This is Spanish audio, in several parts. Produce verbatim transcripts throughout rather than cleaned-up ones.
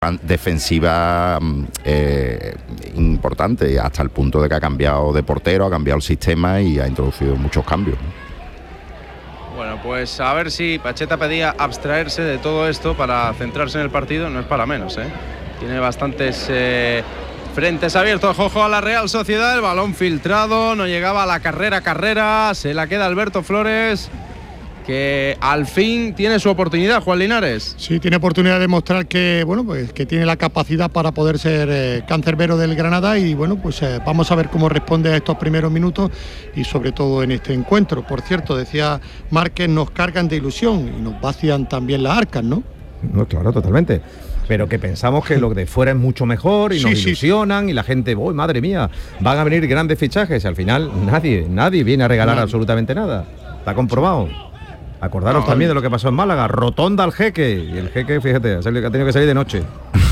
defensiva eh, importante, hasta el punto de que ha cambiado de portero, ha cambiado el sistema y ha introducido muchos cambios. Bueno, pues a ver si Pacheta pedía abstraerse de todo esto para centrarse en el partido, no es para menos, ¿eh? Tiene bastantes eh, frentes abiertos. Ojo a la Real Sociedad, el balón filtrado, no llegaba a la carrera, carrera, se la queda Alberto Flores, que al fin tiene su oportunidad, Juan Linares. Sí, tiene oportunidad de mostrar que, bueno, pues que tiene la capacidad para poder ser eh, cancerbero del Granada y bueno, pues eh, vamos a ver cómo responde a estos primeros minutos y sobre todo en este encuentro. Por cierto, decía Márquez, nos cargan de ilusión y nos vacían también las arcas, ¿no? No, claro, totalmente. Pero que pensamos que lo de fuera es mucho mejor y sí, nos ilusionan sí. Y la gente, ¡oh, madre mía! Van a venir grandes fichajes. Al final nadie, nadie viene a regalar no. absolutamente nada. Está comprobado. Acordaros no, también de lo que pasó en Málaga, rotonda al Jeque, y el Jeque, fíjate, ha tenido que salir de noche.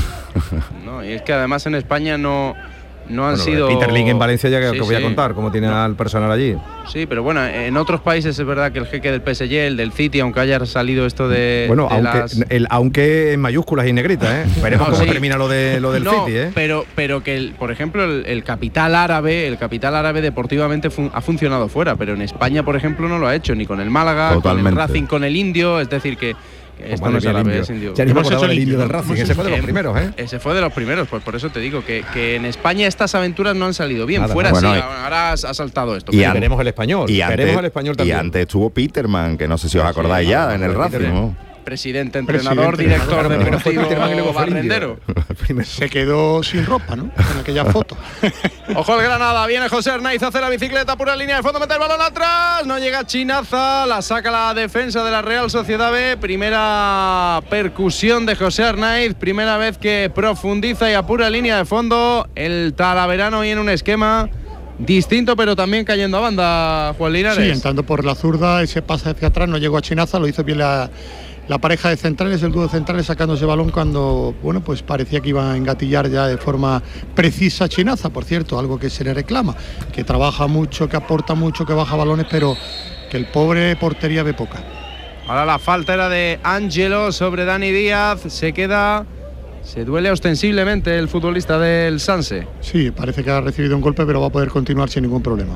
No, y es que además en España no, no han bueno, sido... Peter Ling en Valencia ya que sí, os voy sí. a contar cómo tiene no. al personal allí. Sí, pero bueno, en otros países es verdad que el Jeque del P S G, el del City, aunque haya salido esto de... Bueno, de aunque, las... el, aunque en mayúsculas y negritas, ¿eh? Veremos no, cómo sí. termina lo, de, lo del no, City, ¿eh? Pero, pero que, el, por ejemplo, el, el capital árabe, el capital árabe deportivamente fun, ha funcionado fuera, pero en España, por ejemplo, no lo ha hecho, ni con el Málaga, Totalmente. con el Racing, con el Indio, es decir, que... Esto no es árabe, es indio. Ya ni me acordaba del Indio del Racing, ese fue de los primeros, ¿eh? Ese fue de los primeros, pues por eso te digo que, que en España estas aventuras no han salido bien. Nada, Fuera bueno, sí, y, ahora ha saltado esto. Y veremos el español, y veremos antes, el español también. Y antes estuvo Peterman, que no sé si os acordáis sí, ya, no, en el Racing, ¿no? Presidente, entrenador, Presidente, director no, deportivo, no, barrendero. Se quedó sin ropa, ¿no? En aquella foto. Ojo el Granada, viene José Arnaiz, hace la bicicleta, pura línea de fondo, mete el balón atrás, no llega Chinaza, la saca la defensa de la Real Sociedad B, primera percusión de José Arnaiz, primera vez que profundiza y apura línea de fondo, el Talaverano y en un esquema distinto, pero también cayendo a banda, Juan Linares. Sí, entrando por la zurda, ese pase hacia atrás, no llegó a Chinaza, lo hizo bien la... La pareja de centrales, el dúo de centrales sacando ese balón cuando, bueno, pues parecía que iba a engatillar ya de forma precisa Chinaza, por cierto, algo que se le reclama, que trabaja mucho, que aporta mucho, que baja balones, pero que el pobre portería ve poca. Ahora la falta era de Ángelo sobre Dani Díaz, se queda, se duele ostensiblemente el futbolista del Sanse. Sí, parece que ha recibido un golpe, pero va a poder continuar sin ningún problema.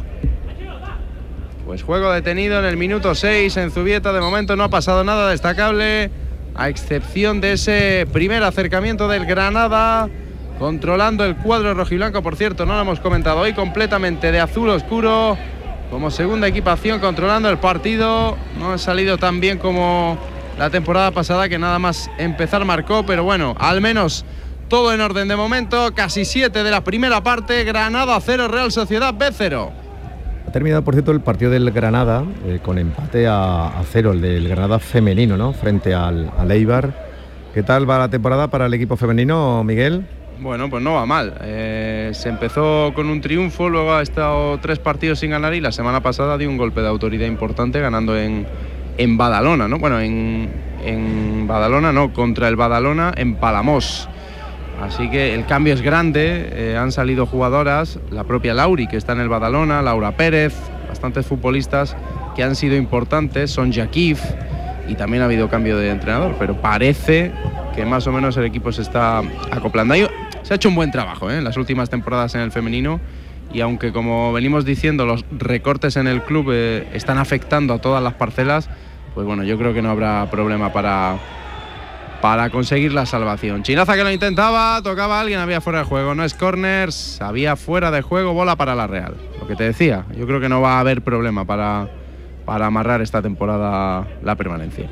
Pues juego detenido en el minuto seis en Zubieta, de momento no ha pasado nada destacable, a excepción de ese primer acercamiento del Granada, controlando el cuadro rojiblanco, por cierto, no lo hemos comentado hoy, completamente de azul oscuro, como segunda equipación, controlando el partido, no ha salido tan bien como la temporada pasada, que nada más empezar marcó, pero bueno, al menos todo en orden de momento, casi siete de la primera parte, Granada cero, Real Sociedad B cero. Ha terminado, por cierto, el partido del Granada eh, con empate a, a cero, el del Granada femenino, ¿no? Frente al, al Eibar. ¿Qué tal va la temporada para el equipo femenino, Miguel? Bueno, pues no va mal. Eh, se empezó con un triunfo, luego ha estado tres partidos sin ganar y la semana pasada dio un golpe de autoridad importante ganando en, en Badalona, ¿no? Bueno, en, en Badalona no, contra el Badalona en Palamós. Así que el cambio es grande, eh, han salido jugadoras, la propia Lauri que está en el Badalona, Laura Pérez, bastantes futbolistas que han sido importantes, son Jakif y también ha habido cambio de entrenador, pero parece que más o menos el equipo se está acoplando. Ahí se ha hecho un buen trabajo ¿eh? en las últimas temporadas en el femenino y aunque como venimos diciendo los recortes en el club eh, están afectando a todas las parcelas, pues bueno, yo creo que no habrá problema para... para conseguir la salvación. Chinaza que lo intentaba, tocaba a alguien, había fuera de juego, no es corners, había fuera de juego, bola para la Real. Lo que te decía, yo creo que no va a haber problema para, para amarrar esta temporada la permanencia.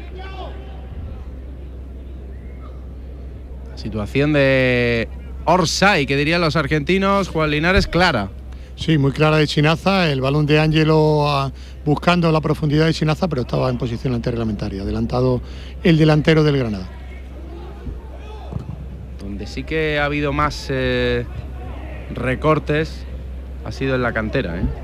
La situación de Orsay, que dirían los argentinos, Juan Linares, clara. Sí, muy clara de Chinaza, el balón de Ángelo uh, buscando la profundidad de Chinaza, pero estaba en posición antirreglamentaria, adelantado el delantero del Granada. Donde sí que ha habido más eh, recortes ha sido en la cantera, ¿eh?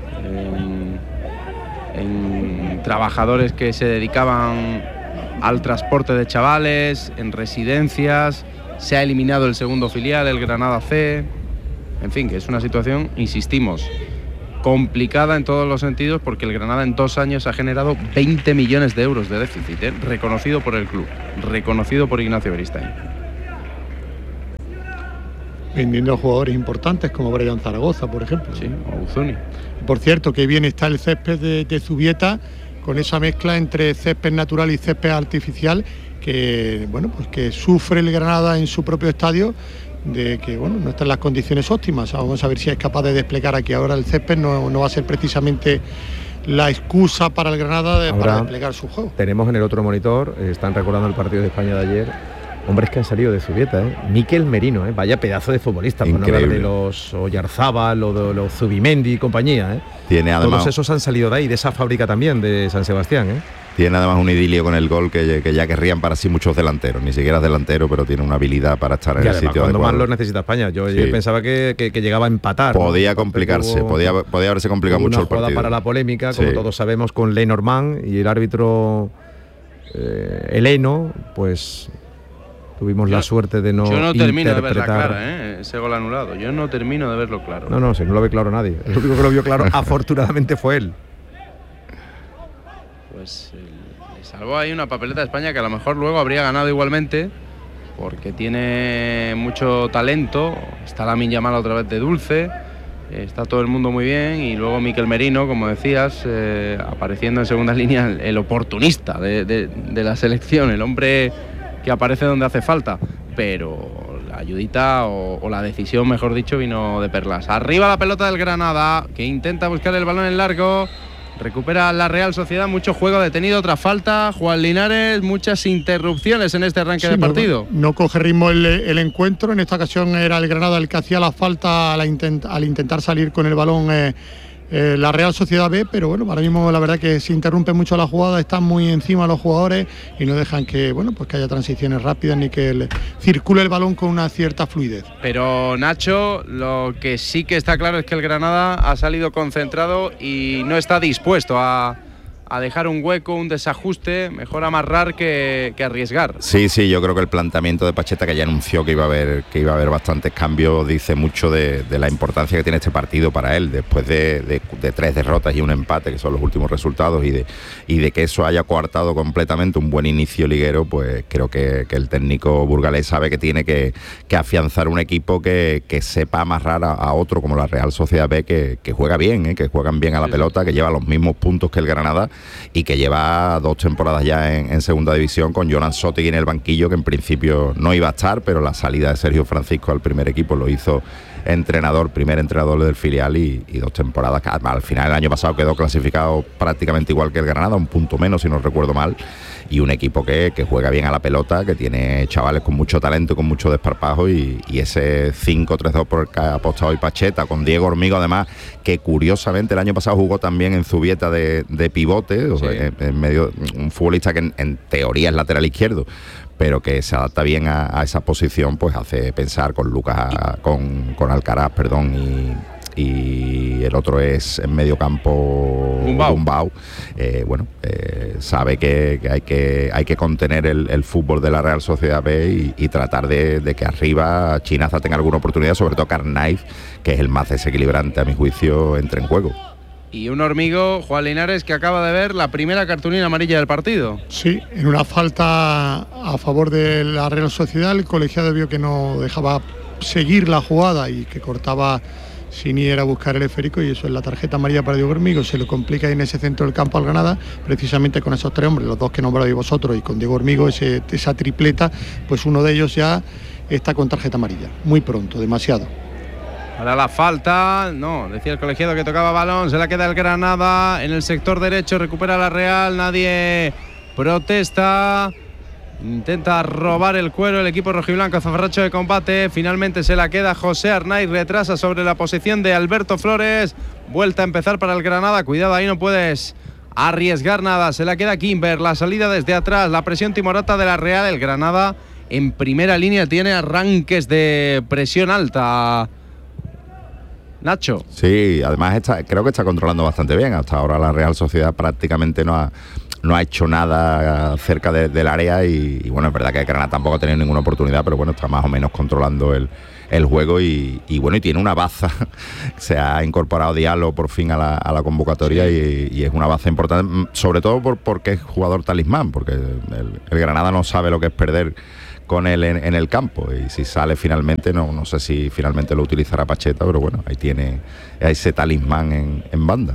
en, en trabajadores que se dedicaban al transporte de chavales, en residencias, se ha eliminado el segundo filial, el Granada C, en fin, que es una situación, insistimos, complicada en todos los sentidos porque el Granada en dos años ha generado veinte millones de euros de déficit, ¿eh? reconocido por el club, reconocido por Ignacio Beristain. vendiendo a jugadores importantes como Brian Zaragoza, por ejemplo. Sí, o Uzuni. Por cierto, que bien está el césped de, de Zubieta, con esa mezcla entre césped natural y césped artificial, que bueno, pues que sufre el Granada en su propio estadio, de que bueno, no está en las condiciones óptimas. Vamos a ver si es capaz de desplegar aquí ahora el césped. No, no va a ser precisamente la excusa para el Granada de, para desplegar su juego. Tenemos en el otro monitor, eh, están recordando el partido de España de ayer, hombres que han salido de Zubieta, ¿eh? Mikel Merino, ¿eh? Vaya pedazo de futbolista, por no hablar de los Oyarzábal o de los Zubimendi y compañía, ¿eh? Tiene además, todos esos han salido de ahí, de esa fábrica también, de San Sebastián, ¿eh? Tiene además un idilio con el gol que, que ya querrían para sí muchos delanteros, ni siquiera es delantero, pero tiene una habilidad para estar en y el sitio cuando adecuado. Más lo necesita España. Yo, sí. yo pensaba que, que, que llegaba a empatar. Podía ¿no? complicarse, hubo, podía, podía haberse complicado mucho el partido. Una jugada para la polémica, como sí. todos sabemos, con Lenormand y el árbitro eh, Heleno, pues tuvimos yo, la suerte de no Yo no termino de verla interpretar. clara, ¿eh? Ese gol anulado. Yo no termino de verlo claro. No, no, si no lo ve claro nadie. El único que lo vio claro, afortunadamente, fue él. Pues eh, le salvó ahí una papeleta de España que a lo mejor luego habría ganado igualmente, porque tiene mucho talento. Está Lamine Yamal otra vez de dulce. Está todo el mundo muy bien, y luego Mikel Merino, como decías, eh, apareciendo en segunda línea, el, el oportunista de, de, de la selección, el hombre que aparece donde hace falta, pero la ayudita o, o la decisión, mejor dicho, vino de perlas. Arriba la pelota del Granada, que intenta buscar el balón en largo, recupera la Real Sociedad, mucho juego detenido tras falta, Juan Linares, muchas interrupciones en este arranque sí, de partido. No, no coge ritmo el, el encuentro, en esta ocasión era el Granada el que hacía la falta al, intent, al intentar salir con el balón eh, eh, la Real Sociedad B, pero bueno, ahora mismo la verdad que se interrumpe mucho la jugada, están muy encima los jugadores y no dejan que, bueno, pues que haya transiciones rápidas ni que el, circule el balón con una cierta fluidez. Pero Nacho, lo que sí que está claro es que el Granada ha salido concentrado y no está dispuesto a, a dejar un hueco, un desajuste, mejor amarrar que, que arriesgar. Sí, sí, yo creo que el planteamiento de Pacheta, que ya anunció que iba a haber, que iba a haber bastantes cambios, dice mucho de, de la importancia que tiene este partido para él, después de, de, de tres derrotas y un empate, que son los últimos resultados, y de, y de que eso haya coartado completamente un buen inicio liguero. Pues creo que, que el técnico burgalés sabe que tiene que, que afianzar un equipo que, que sepa amarrar a, a otro como la Real Sociedad B, que, que juega bien, ¿eh? que juegan bien a la sí, pelota, que lleva los mismos puntos que el Granada, y que lleva dos temporadas ya en, en segunda división, con Jonan Sotegui en el banquillo, que en principio no iba a estar, pero la salida de Sergio Francisco al primer equipo lo hizo entrenador, primer entrenador del filial, y, y dos temporadas que al final el año pasado quedó clasificado prácticamente igual que el Granada, un punto menos si no recuerdo mal, y un equipo que, que juega bien a la pelota, que tiene chavales con mucho talento, con mucho desparpajo, y, y ese cinco tres dos por el que ha apostado hoy Pacheta, con Diego Hormigo además, que curiosamente el año pasado jugó también en Zubieta de, de pivote, o sea, sí. en, en medio, un futbolista que en, en teoría es lateral izquierdo, pero que se adapta bien a, a esa posición, pues hace pensar con Lucas, con, con Alcaraz, perdón, y, y el otro es en medio campo Bumbau. Bumbau. Eh, bueno, eh, sabe que, que hay que hay que contener el, el fútbol de la Real Sociedad B y, y tratar de, de que arriba Chinaza tenga alguna oportunidad, sobre todo Carnaiz, que es el más desequilibrante a mi juicio, entre en juego. Y un Hormigo, Juan Linares, que acaba de ver la primera cartulina amarilla del partido. Sí, en una falta a favor de la Real Sociedad, el colegiado vio que no dejaba seguir la jugada y que cortaba sin ir a buscar el esférico, y eso es la tarjeta amarilla para Diego Hormigo. Se lo complica en ese centro del campo al Granada, precisamente con esos tres hombres, los dos que nombrabais vosotros, y con Diego Hormigo, ese, esa tripleta, pues uno de ellos ya está con tarjeta amarilla. Muy pronto, demasiado. Ahora la falta, no, decía el colegiado que tocaba balón, se la queda el Granada en el sector derecho, recupera la Real, nadie protesta, intenta robar el cuero el equipo rojiblanco, zafarracho de combate, finalmente se la queda José Arnaiz, retrasa sobre la posición de Alberto Flores, vuelta a empezar para el Granada, cuidado ahí, no puedes arriesgar nada, se la queda Kimber, la salida desde atrás, la presión timorata de la Real, el Granada en primera línea tiene arranques de presión alta. Nacho. Sí, además está, creo que está controlando bastante bien. Hasta ahora la Real Sociedad prácticamente no ha, no ha hecho nada cerca de, del área y, y bueno, es verdad que el Granada tampoco ha tenido ninguna oportunidad, pero bueno, está más o menos controlando el, el juego y, y bueno, y tiene una baza. Se ha incorporado Diallo por fin a la, a la convocatoria sí. y, y es una baza importante, sobre todo por, porque es jugador talismán, porque el, el Granada no sabe lo que es perder con él en, en el campo, y si sale finalmente, no, no sé si finalmente lo utilizará Pacheta, pero bueno, ahí tiene ese talismán en, en banda.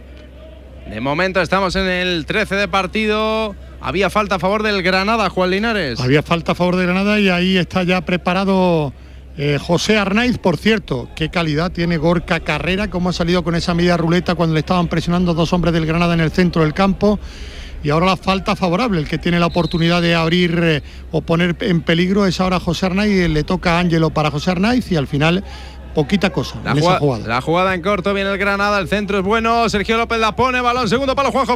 De momento estamos en el trece de partido. Había falta a favor del Granada, Juan Linares. Había falta a favor de Granada y ahí está ya preparado eh, José Arnaiz. Por cierto, qué calidad tiene Gorka Carrera, cómo ha salido con esa media ruleta cuando le estaban presionando dos hombres del Granada en el centro del campo. Y ahora la falta favorable, el que tiene la oportunidad de abrir eh, o poner en peligro es ahora José Arnaiz. Le toca a Ángelo para José Arnaiz y al final poquita cosa la en jugada, esa jugada. La jugada en corto, viene el Granada, el centro es bueno, Sergio López la pone, balón, segundo palo, Juanjo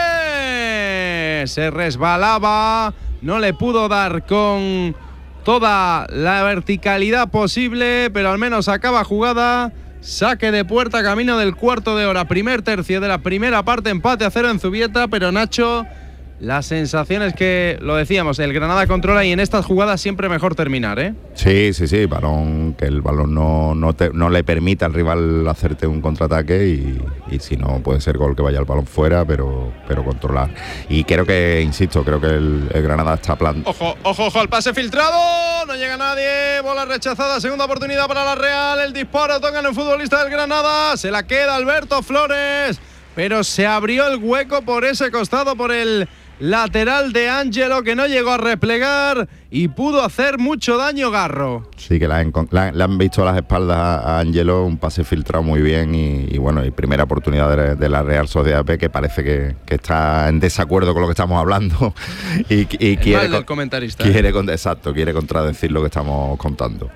Flores. Se resbalaba, no le pudo dar con toda la verticalidad posible, pero al menos acaba jugada. Saque de puerta, camino del cuarto de hora, primer tercio de la primera parte, empate a cero en Zubieta, pero Nacho, la sensación es que, lo decíamos, el Granada controla y en estas jugadas siempre mejor terminar, ¿eh? Sí, sí, sí, balón, que el balón no, no, te, no le permita al rival hacerte un contraataque y, y si no puede ser gol que vaya el balón fuera, pero, pero controlar. Y creo que, insisto, creo que el, el Granada está plan... Ojo, ojo, ojo, el pase filtrado, no llega nadie, bola rechazada, segunda oportunidad para la Real, el disparo, toca en el futbolista del Granada, se la queda Alberto Flores, pero se abrió el hueco por ese costado, por el lateral de Ángelo, que no llegó a replegar y pudo hacer mucho daño Garro. Sí, que la han, la, le han visto a las espaldas a Ángelo, un pase filtrado muy bien y, y bueno, y primera oportunidad de, de la Real Sociedad B, que parece que, que está en desacuerdo con lo que estamos hablando y, y quiere, del comentarista, quiere, ¿eh? exacto, quiere contradecir lo que estamos contando.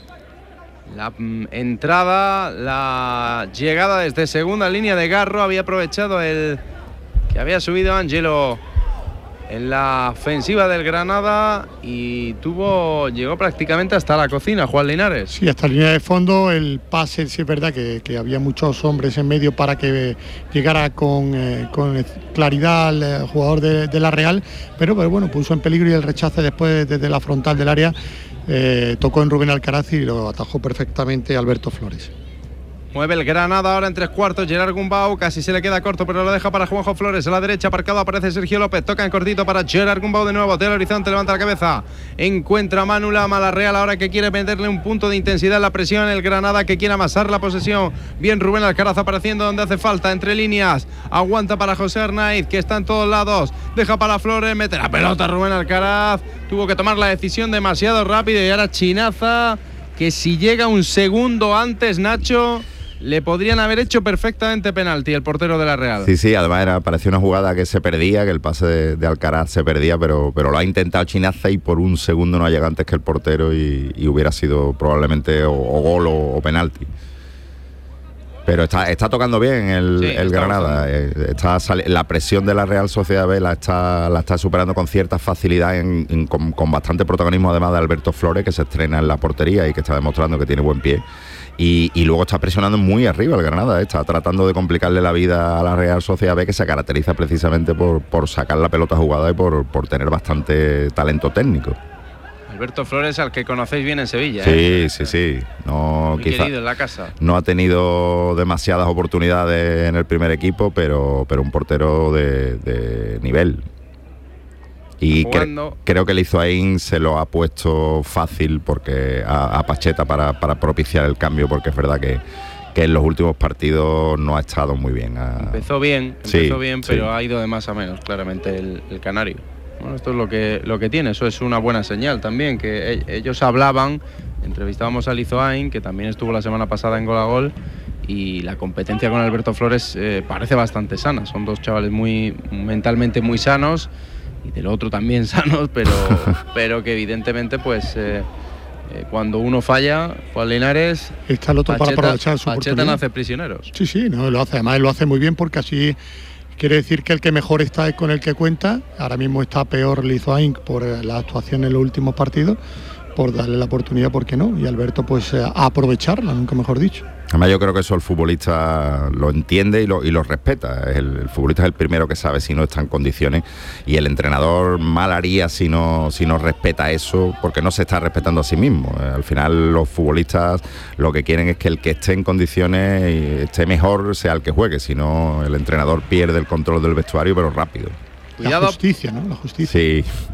La mm, entrada, la llegada desde segunda línea de Garro, había aprovechado el que había subido Ángelo en la ofensiva del Granada y tuvo llegó prácticamente hasta la cocina, Juan Linares. Sí, hasta la línea de fondo, el pase, sí es verdad que, que había muchos hombres en medio para que llegara con, eh, con claridad el jugador de, de la Real, pero, pero bueno, puso en peligro y el rechace después desde la frontal del área eh, tocó en Rubén Alcaraz y lo atajó perfectamente Alberto Flores. Mueve el Granada ahora en tres cuartos, Gerard Gumbau casi se le queda corto, pero lo deja para Juanjo Flores. A la derecha aparcado aparece Sergio López, toca en cortito para Gerard Gumbau de nuevo, del horizonte, levanta la cabeza, encuentra a Manu Lama, la Real ahora que quiere meterle un punto de intensidad en la presión, el Granada que quiere amasar la posesión. Bien Rubén Alcaraz apareciendo donde hace falta, entre líneas, aguanta para José Arnaiz, que está en todos lados, deja para Flores, mete la pelota Rubén Alcaraz, tuvo que tomar la decisión demasiado rápido y ahora chinaza, que si llega un segundo antes, Nacho, le podrían haber hecho perfectamente penalti el portero de la Real. Sí, sí, además era, parecía una jugada que se perdía, que el pase de, de Alcaraz se perdía, pero, pero lo ha intentado Chinaza y por un segundo no ha llegado antes que el portero y, y hubiera sido probablemente o, o gol o, o penalti. Pero está, está tocando bien el, sí, el Granada. Está, la presión de la Real Sociedad B la está, la está superando con cierta facilidad, en, en, con, con bastante protagonismo además de Alberto Flores, que se estrena en la portería y que está demostrando que tiene buen pie. Y, y luego está presionando muy arriba el Granada, ¿eh? Está tratando de complicarle la vida a la Real Sociedad B, que se caracteriza precisamente por, por sacar la pelota jugada y por, por tener bastante talento técnico. Alberto Flores, al que conocéis bien en Sevilla. Sí, ¿eh? sí, sí. No, muy quizá, querido en la casa. No ha tenido demasiadas oportunidades en el primer equipo, pero, pero un portero de, de nivel. Y cre creo que el Izoain se lo ha puesto fácil porque a, a Pacheta para, para propiciar el cambio, porque es verdad que, que en los últimos partidos no ha estado muy bien. Ha... Empezó bien, empezó sí, bien, pero sí. ha ido de más a menos, claramente, el, el canario. Bueno, esto es lo que, lo que tiene, eso es una buena señal también, que ellos hablaban, entrevistábamos a Izoain, que también estuvo la semana pasada en Gol a Gol, y la competencia con Alberto Flores eh, parece bastante sana, son dos chavales muy mentalmente muy sanos, y del otro también sanos, pero, pero que evidentemente pues eh, eh, cuando uno falla, Juan Linares, está el otro Pacheta, para aprovechar su Pacheta oportunidad. no hace prisioneros. Sí, sí, no, lo hace, además lo hace muy bien porque así quiere decir que el que mejor está es con el que cuenta. Ahora mismo está peor Lizoain por eh, la actuación en los últimos partidos, por darle la oportunidad, ¿por qué no? Y Alberto pues eh, a aprovecharla, nunca mejor dicho. Además yo creo que eso el futbolista lo entiende y lo, y lo respeta. El, el futbolista es el primero que sabe si no está en condiciones, y el entrenador mal haría si no, si no respeta eso, porque no se está respetando a sí mismo. Al final los futbolistas lo que quieren es que el que esté en condiciones y esté mejor sea el que juegue, si no el entrenador pierde el control del vestuario, pero rápido. Cuidado. La justicia, ¿no? La justicia. Sí. La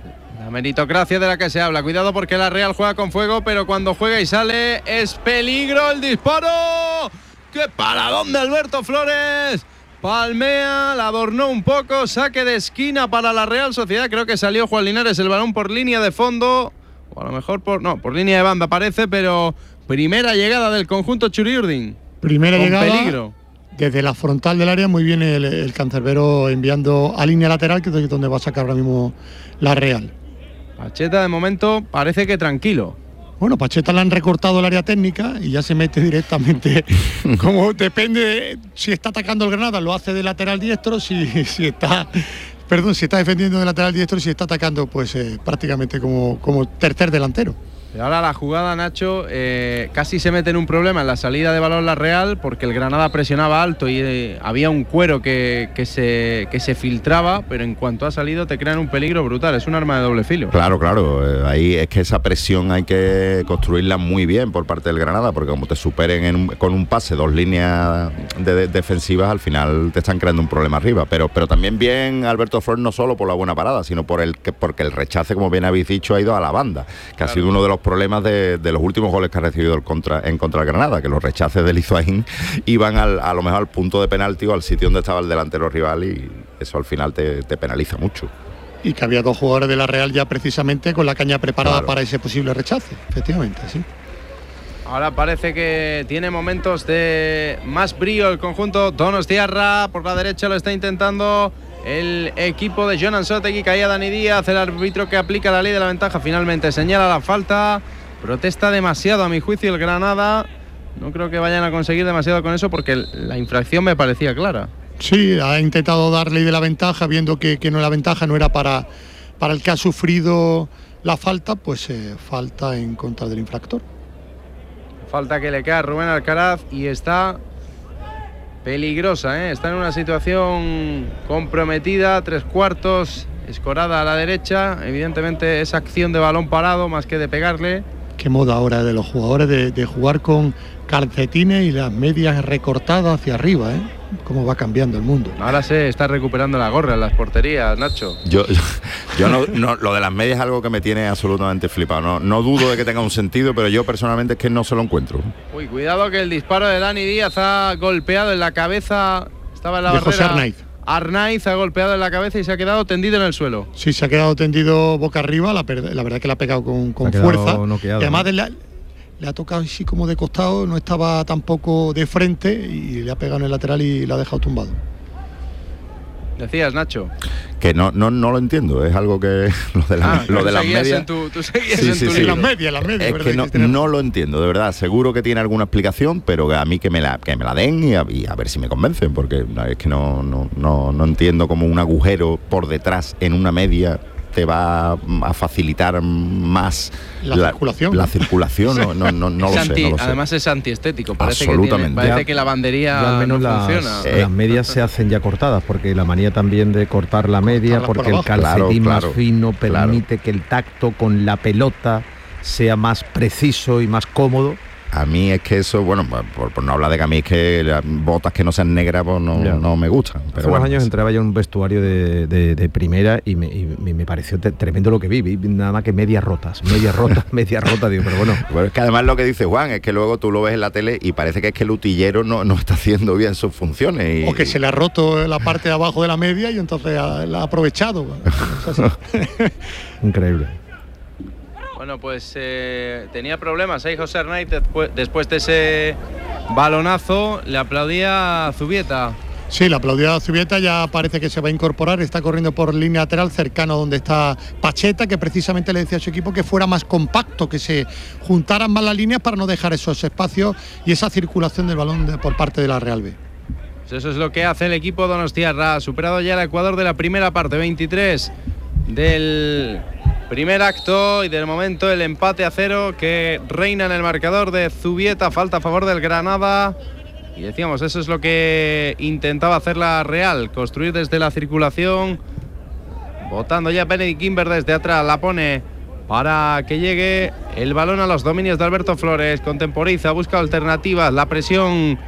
La meritocracia de la que se habla. Cuidado porque la Real juega con fuego, pero cuando juega y sale es peligro el disparo. ¡Qué paradón de Alberto Flores! Palmea, la adornó un poco, saque de esquina para la Real Sociedad. Creo que salió Juan Linares el balón por línea de fondo. O a lo mejor por... No, por línea de banda parece, pero primera llegada del conjunto Churiurdin. Primera con llegada. Peligro. Desde la frontal del área, muy bien el, el cancerbero enviando a línea lateral, que es donde va a sacar ahora mismo la Real. Pacheta de momento parece que tranquilo. Bueno, Pacheta le han recortado el área técnica y ya se mete directamente. Como depende, si está atacando el Granada, lo hace de lateral diestro, si, si está... Perdón, si está defendiendo de lateral diestro, si está atacando, pues eh, prácticamente como, como tercer delantero. Pero ahora la jugada, Nacho, eh, casi se mete en un problema en la salida de balón la Real, porque el Granada presionaba alto y eh, había un cuero que, que, se, que se filtraba, pero en cuanto ha salido te crean un peligro brutal, es un arma de doble filo. Claro, claro, eh, ahí es que esa presión hay que construirla muy bien por parte del Granada, porque como te superen en un, con un pase dos líneas de, de, defensivas, al final te están creando un problema arriba, pero, pero también bien Alberto Flores, no solo por la buena parada, sino por el que, porque el rechace, como bien habéis dicho, ha ido a la banda, que claro. Ha sido uno de los problemas de, de los últimos goles que ha recibido el contra, en contra del Granada, que los rechaces del Izuain iban al, a lo mejor al punto de penalti o al sitio donde estaba el delantero rival, y eso al final te, te penaliza mucho. Y que había dos jugadores de la Real ya precisamente con la caña preparada claro. para ese posible rechace, efectivamente, sí. Ahora parece que tiene momentos de más brío el conjunto donostiarra. Por la derecha lo está intentando el equipo de Jonan Sotegui. Caía Dani Díaz, el árbitro que aplica la ley de la ventaja finalmente señala la falta. Protesta demasiado a mi juicio el Granada. No creo que vayan a conseguir demasiado con eso porque la infracción me parecía clara. Sí, ha intentado dar ley de la ventaja, viendo que, que no la ventaja no era para, para el que ha sufrido la falta, pues eh, falta en contra del infractor. Falta que le queda a Rubén Alcaraz y está peligrosa, ¿eh? Está en una situación comprometida, tres cuartos, escorada a la derecha. Evidentemente esa acción de balón parado más que de pegarle. Qué moda ahora de los jugadores de, de jugar con calcetines y las medias recortadas hacia arriba, ¿eh? Cómo va cambiando el mundo. Ahora se está recuperando la gorra en las porterías, Nacho. Yo, yo, yo no, no, lo de las medias es algo que me tiene absolutamente flipado. No, no dudo de que tenga un sentido, pero yo personalmente es que no se lo encuentro. Uy, cuidado que el disparo de Dani Díaz ha golpeado en la cabeza. Estaba en la de barrera. José Arnaiz. Arnaiz ha golpeado en la cabeza y se ha quedado tendido en el suelo. Sí, se ha quedado tendido boca arriba. La, la verdad es que la ha pegado con, con fuerza. Noqueado, y además ¿no? de la, le ha tocado así como de costado, no estaba tampoco de frente y le ha pegado en el lateral y la ha dejado tumbado. Decías, Nacho. Que no, no, no lo entiendo, es algo que lo de, la, ah, lo de las medias. En tu, tú seguías sí, en sí, tu sí. Las medias, las medias. Es que no, no lo entiendo, de verdad. Seguro que tiene alguna explicación, pero a mí que me la, que me la den y a, y a ver si me convencen, porque no, es que no, no, no, no entiendo cómo un agujero por detrás en una media te va a facilitar más la, la circulación. La circulación, no, no, no, no, lo, anti, sé, no lo sé. Además es antiestético, parece absolutamente. Que tiene, parece ya, que la bandería al menos no las, funciona. Eh, las medias se hacen ya cortadas, porque la manía también de cortar la media, porque el calcetín claro, claro, más fino permite claro. que el tacto con la pelota sea más preciso y más cómodo. A mí es que eso, bueno, por, por no hablar de que a mí es que las botas que no sean negras pues no, no me gustan. Pero hace unos bueno, años entraba yo en un vestuario de, de, de primera y, me, y me pareció te, tremendo lo que vi, vi nada más que medias rotas, medias rotas, medias rotas, digo, pero bueno. Bueno, es que además lo que dice Juan es que luego tú lo ves en la tele y parece que es que el utillero no, no está haciendo bien sus funciones. Y, o que se le ha roto la parte de abajo de la media y entonces la ha aprovechado. Increíble. Bueno, pues eh, tenía problemas ahí José Arnaiz después, después de ese balonazo. Le aplaudía a Zubieta. Sí, le aplaudía a Zubieta, ya parece que se va a incorporar, está corriendo por línea lateral cercano donde está Pacheta, que precisamente le decía a su equipo que fuera más compacto, que se juntaran más las líneas para no dejar esos espacios y esa circulación del balón de, por parte de la Real B. Pues eso es lo que hace el equipo donostiarra. Ha superado ya el Ecuador de la primera parte, veintitrés del primer acto, y del momento el empate a cero que reina en el marcador de Zubieta. Falta a favor del Granada. Y decíamos, eso es lo que intentaba hacer la Real, construir desde la circulación. Botando ya Benedict Kimber desde atrás, la pone para que llegue el balón a los dominios de Alberto Flores. Contemporiza, busca alternativas, la presión,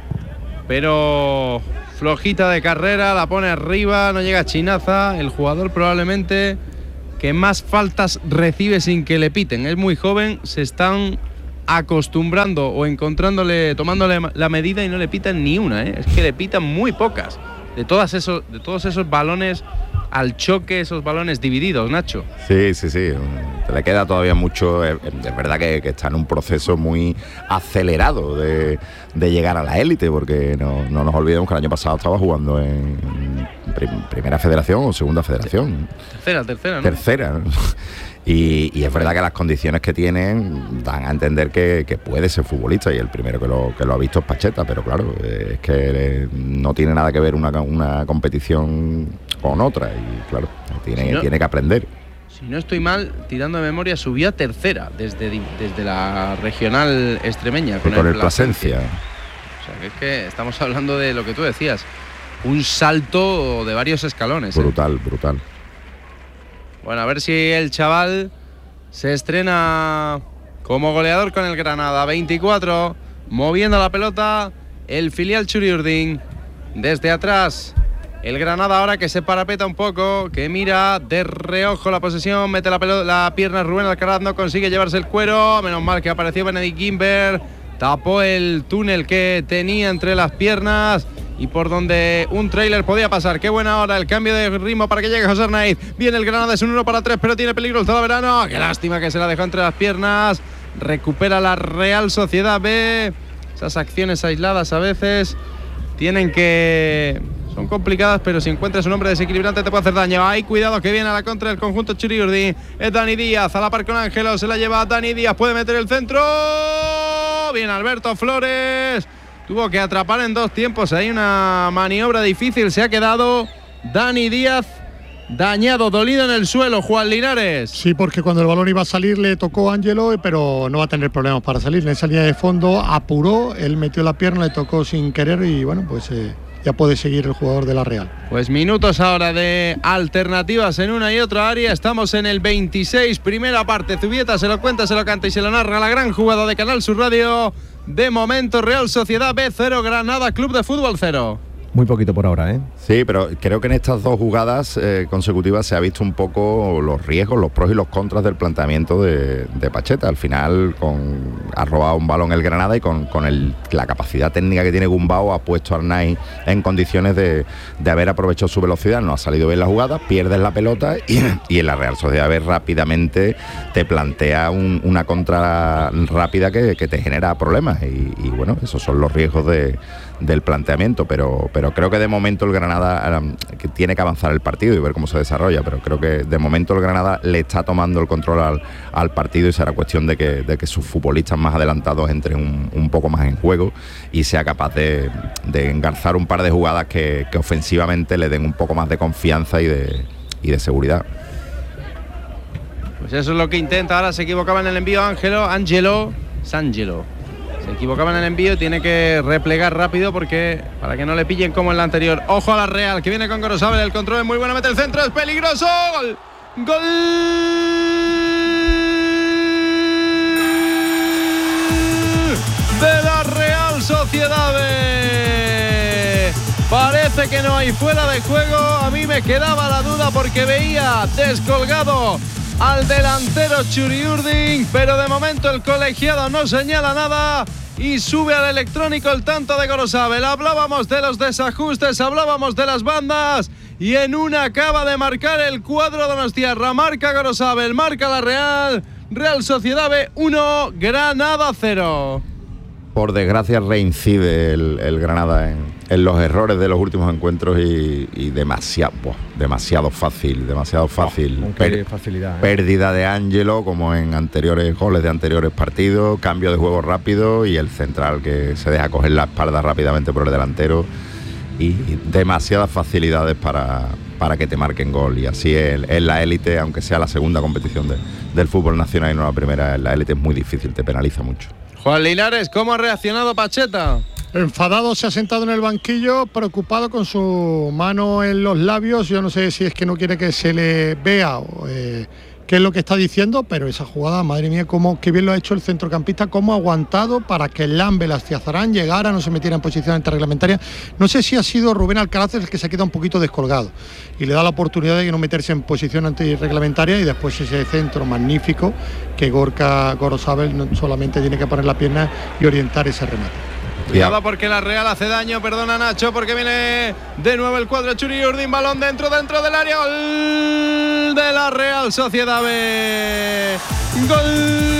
pero flojita de carrera, la pone arriba, no llega Chinaza. El jugador probablemente que más faltas recibe sin que le piten. Es muy joven, se están acostumbrando o encontrándole, tomándole la medida y no le pitan ni una, ¿eh? Es que le pitan muy pocas. De, todas esos, de todos esos balones al choque, esos balones divididos, Nacho. Sí, sí, sí, le queda todavía mucho. Es, es verdad que, que está en un proceso muy acelerado de, de llegar a la élite, porque no, no nos olvidemos que el año pasado estaba jugando en prim, primera federación o segunda federación. Tercera, tercera, ¿no? Tercera, ¿no? Y, y es verdad que las condiciones que tienen dan a entender que, que puede ser futbolista, y el primero que lo, que lo ha visto es Pacheta, pero claro, es que no tiene nada que ver una, una competición con otra, y claro, tiene, si no, tiene que aprender. Si no estoy mal, tirando de memoria, subió a tercera desde, desde la regional extremeña. Con, con el, el Plasencia. O sea, que es que estamos hablando de lo que tú decías, un salto de varios escalones. Brutal, ¿eh? brutal. Bueno, a ver si el chaval se estrena como goleador con el Granada. veinticuatro, moviendo la pelota el filial Txuri-Urdin. Desde atrás, el Granada ahora que se parapeta un poco, que mira de reojo la posesión, mete la, pelota, la pierna Rubén Alcaraz, no consigue llevarse el cuero. Menos mal que apareció Benedict Gimber, tapó el túnel que tenía entre las piernas y por donde un trailer podía pasar. Qué buena hora, el cambio de ritmo para que llegue José Arnaiz. Viene el Granada, es un uno para tres, pero tiene peligro el Talavera. Qué lástima que se la dejó entre las piernas. Recupera la Real Sociedad B. Esas acciones aisladas a veces tienen que... son complicadas, pero si encuentras un hombre desequilibrante te puede hacer daño. Ay, cuidado que viene a la contra del conjunto Txuri-Urdin. Es Dani Díaz, a la par con Ángelo, se la lleva a Dani Díaz, puede meter el centro. Bien Alberto Flores. Tuvo que atrapar en dos tiempos. Hay una maniobra difícil. Se ha quedado Dani Díaz dañado, dolido en el suelo. Juan Linares. Sí, porque cuando el balón iba a salir le tocó a Ángelo, pero no va a tener problemas para salir. En esa línea de fondo apuró, él metió la pierna, le tocó sin querer y bueno, pues eh, ya puede seguir el jugador de la Real. Pues minutos ahora de alternativas en una y otra área. Estamos en el veintiséis, primera parte. Zubieta se lo cuenta, se lo canta y se lo narra la gran jugada de Canal Sur Radio. De momento, Real Sociedad B cero, Granada Club de Fútbol cero. Muy poquito por ahora, ¿eh? Sí, pero creo que en estas dos jugadas eh, consecutivas se ha visto un poco los riesgos, los pros y los contras del planteamiento de, de Pacheta. Al final con, ha robado un balón el Granada y con, con el, la capacidad técnica que tiene Gumbau ha puesto a Arnaiz en condiciones de, de haber aprovechado su velocidad. No ha salido bien la jugada, pierdes la pelota y, y en la Real Sociedad B rápidamente te plantea un, una contra rápida que, que te genera problemas. Y, y bueno, esos son los riesgos de, del planteamiento, pero, pero creo que de momento el Granada um, que tiene que avanzar el partido y ver cómo se desarrolla, pero creo que de momento el Granada le está tomando el control al, al partido y será cuestión de que, de que sus futbolistas más adelantados entren un, un poco más en juego y sea capaz de, de engarzar un par de jugadas que, que ofensivamente le den un poco más de confianza y de, y de seguridad. Pues eso es lo que intenta. Ahora se equivocaba en el envío Ángelo, Ángelo, Sángelo. Se equivocaba en el envío y tiene que replegar rápido porque para que no le pillen como en la anterior. Ojo a la Real, que viene con Gorosabel, el control es muy bueno, mete el centro, es peligroso. Gol. Gol de la Real Sociedad B. Parece que no hay fuera de juego. A mí me quedaba la duda porque veía descolgado al delantero Txuri-Urdin, pero de momento el colegiado no señala nada y sube al electrónico el tanto de Gorosabel. Hablábamos de los desajustes, hablábamos de las bandas y en una acaba de marcar el cuadro donostiarra. Marca Gorosabel, marca la Real. Real Sociedad B uno, Granada cero. Por desgracia reincide el, el Granada en, en los errores de los últimos encuentros y, y demasiado, buah, demasiado fácil, demasiado fácil. Oh, per, facilidad, ¿eh? Pérdida de Ángelo como en anteriores goles de anteriores partidos, cambio de juego rápido y el central que se deja coger la espalda rápidamente por el delantero y demasiadas facilidades para, para que te marquen gol. Y así en, en la élite, aunque sea la segunda competición de, del fútbol nacional y no la primera, en la élite es muy difícil, te penaliza mucho. Juan Linares, ¿cómo ha reaccionado Pacheta? Enfadado, se ha sentado en el banquillo, preocupado con su mano en los labios. Yo no sé si es que no quiere que se le vea eh, qué es lo que está diciendo, pero esa jugada, madre mía, cómo, qué bien lo ha hecho el centrocampista, cómo ha aguantado para que Lambel hacia Zarán llegara, no se metiera en posición antirreglamentaria. No sé si ha sido Rubén Alcaraz el que se queda un poquito descolgado y le da la oportunidad de no meterse en posición antirreglamentaria, y después ese centro magnífico que Gorka Gorosabel no solamente tiene que poner la pierna y orientar ese remate. Cuidado porque la Real hace daño, perdona Nacho, porque viene de nuevo el cuadro Churi Urdin, balón dentro, dentro del área, gol de la Real Sociedad B, gol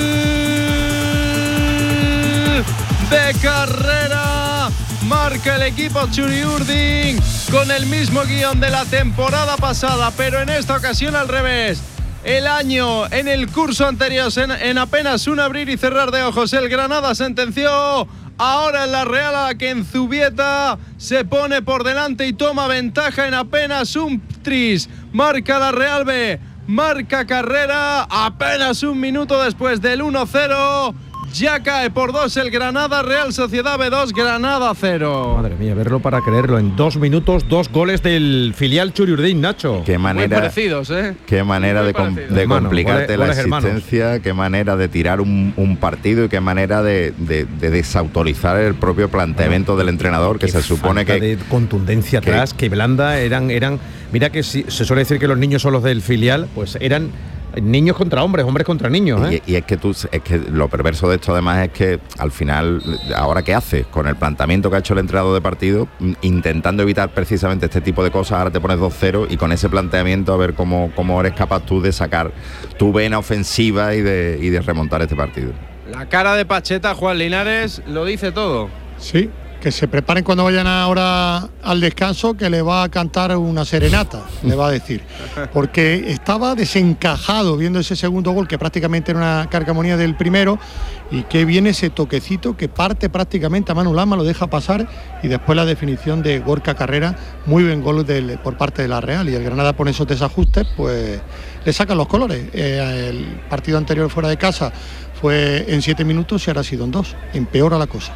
de Carrera, marca el equipo Churi Urdin con el mismo guión de la temporada pasada, pero en esta ocasión al revés. El año en el curso anterior, en, en apenas un abrir y cerrar de ojos, el Granada sentenció. Ahora en la Real, a la que en Zubieta se pone por delante y toma ventaja en apenas un tris. Marca la Real B, marca Carrera, apenas un minuto después del uno cero. Ya cae por dos el Granada, Real Sociedad B dos, Granada cero. Madre mía, verlo para creerlo. En dos minutos, dos goles del filial Churi Urdin, Nacho. Qué manera, muy parecidos, ¿eh? Qué manera de, com de complicarte Hermano, la goles, existencia, hermanos. Qué manera de tirar un, un partido y qué manera de, de, de desautorizar el propio planteamiento bueno, del entrenador, que se supone que... de contundencia que, atrás, que blanda, eran... eran mira que si, se suele decir que los niños son los del filial, pues eran... niños contra hombres, hombres contra niños, ¿eh? y, y es que tú, es que lo perverso de esto además es que al final, ¿ahora qué haces? Con el planteamiento que ha hecho el entrenador de partido, intentando evitar precisamente este tipo de cosas, ahora te pones dos cero y con ese planteamiento a ver cómo, cómo eres capaz tú de sacar tu vena ofensiva y de, y de remontar este partido. La cara de Pacheta, Juan Linares, lo dice todo. Sí, que se preparen cuando vayan ahora al descanso, que le va a cantar una serenata, le va a decir, porque estaba desencajado viendo ese segundo gol, que prácticamente era una carcamonía del primero, y que viene ese toquecito que parte prácticamente a Manu Lama, lo deja pasar, y después la definición de Gorka Carrera, muy buen gol del, por parte de la Real, y el Granada pone esos desajustes, pues le sacan los colores. Eh, el partido anterior fuera de casa fue en siete minutos y ahora ha sido en dos, empeora la cosa.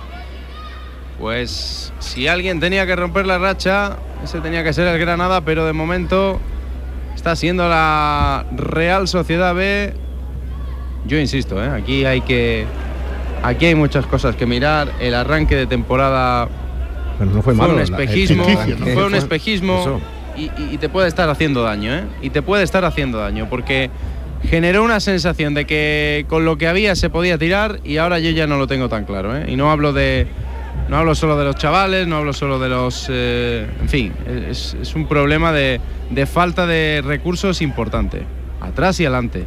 Pues si alguien tenía que romper la racha, ese tenía que ser el Granada, pero de momento está siendo la Real Sociedad B. Yo insisto, ¿eh? aquí hay que aquí hay muchas cosas que mirar. El arranque de temporada pero no fue, fue malo, un espejismo, la, el ¿no? fue un espejismo y, y te puede estar haciendo daño, ¿eh? y te puede estar haciendo daño porque generó una sensación de que con lo que había se podía tirar y ahora yo ya no lo tengo tan claro, ¿eh? y no hablo de No hablo solo de los chavales, no hablo solo de los... Eh, en fin, es, es un problema de, de falta de recursos importante. Atrás y adelante.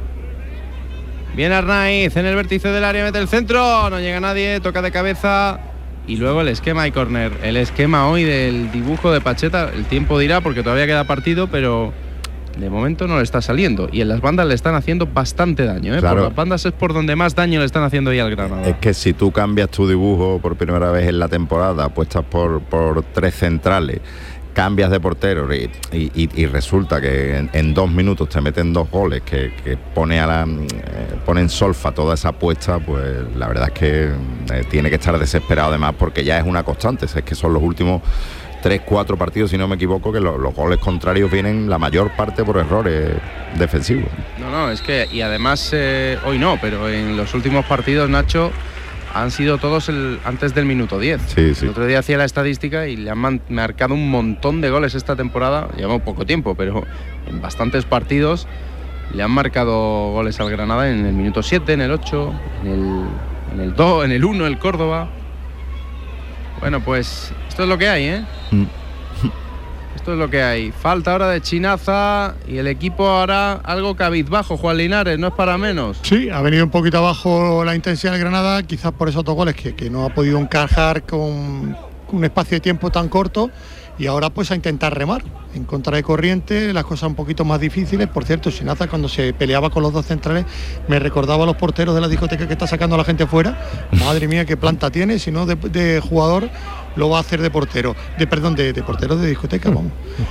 Viene Arnaiz en el vértice del área, mete el centro, no llega nadie, toca de cabeza. Y luego el esquema y córner. El esquema hoy del dibujo de Pacheta, el tiempo dirá porque todavía queda partido, pero... de momento no le está saliendo y en las bandas le están haciendo bastante daño, ¿eh? Claro. Por las bandas es por donde más daño le están haciendo hoy al Granada. Es que si tú cambias tu dibujo por primera vez en la temporada, apuestas por, por tres centrales, cambias de portero y, y, y resulta que en, en dos minutos te meten dos goles que, que pone a la eh, pone en solfa toda esa apuesta, pues la verdad es que eh, tiene que estar desesperado además porque ya es una constante, es que son los últimos tres, cuatro partidos, si no me equivoco, que los, los goles contrarios vienen la mayor parte por errores defensivos. No, no, es que, y además, eh, hoy no, pero en los últimos partidos, Nacho, han sido todos el, antes del minuto diez. Sí, sí. El otro día hacía la estadística y le han man, marcado un montón de goles esta temporada, llevamos poco tiempo, pero en bastantes partidos le han marcado goles al Granada en el minuto siete, en el ocho, en el, en el dos, en el uno, el Córdoba. Bueno, pues esto es lo que hay, ¿eh? Mm. Esto es lo que hay. Falta ahora de Chinaza y el equipo ahora algo cabizbajo, Juan Linares, no es para menos. Sí, ha venido un poquito abajo la intensidad del Granada, quizás por esos dos goles que, que no ha podido encajar con, con un espacio de tiempo tan corto y ahora pues a intentar remar en contra de corriente, las cosas un poquito más difíciles. Por cierto, Chinaza cuando se peleaba con los dos centrales me recordaba a los porteros de la discoteca que está sacando a la gente fuera. Madre mía, qué planta tiene, si no de, de jugador lo va a hacer de portero, de perdón, de, de portero de discoteca, vamos.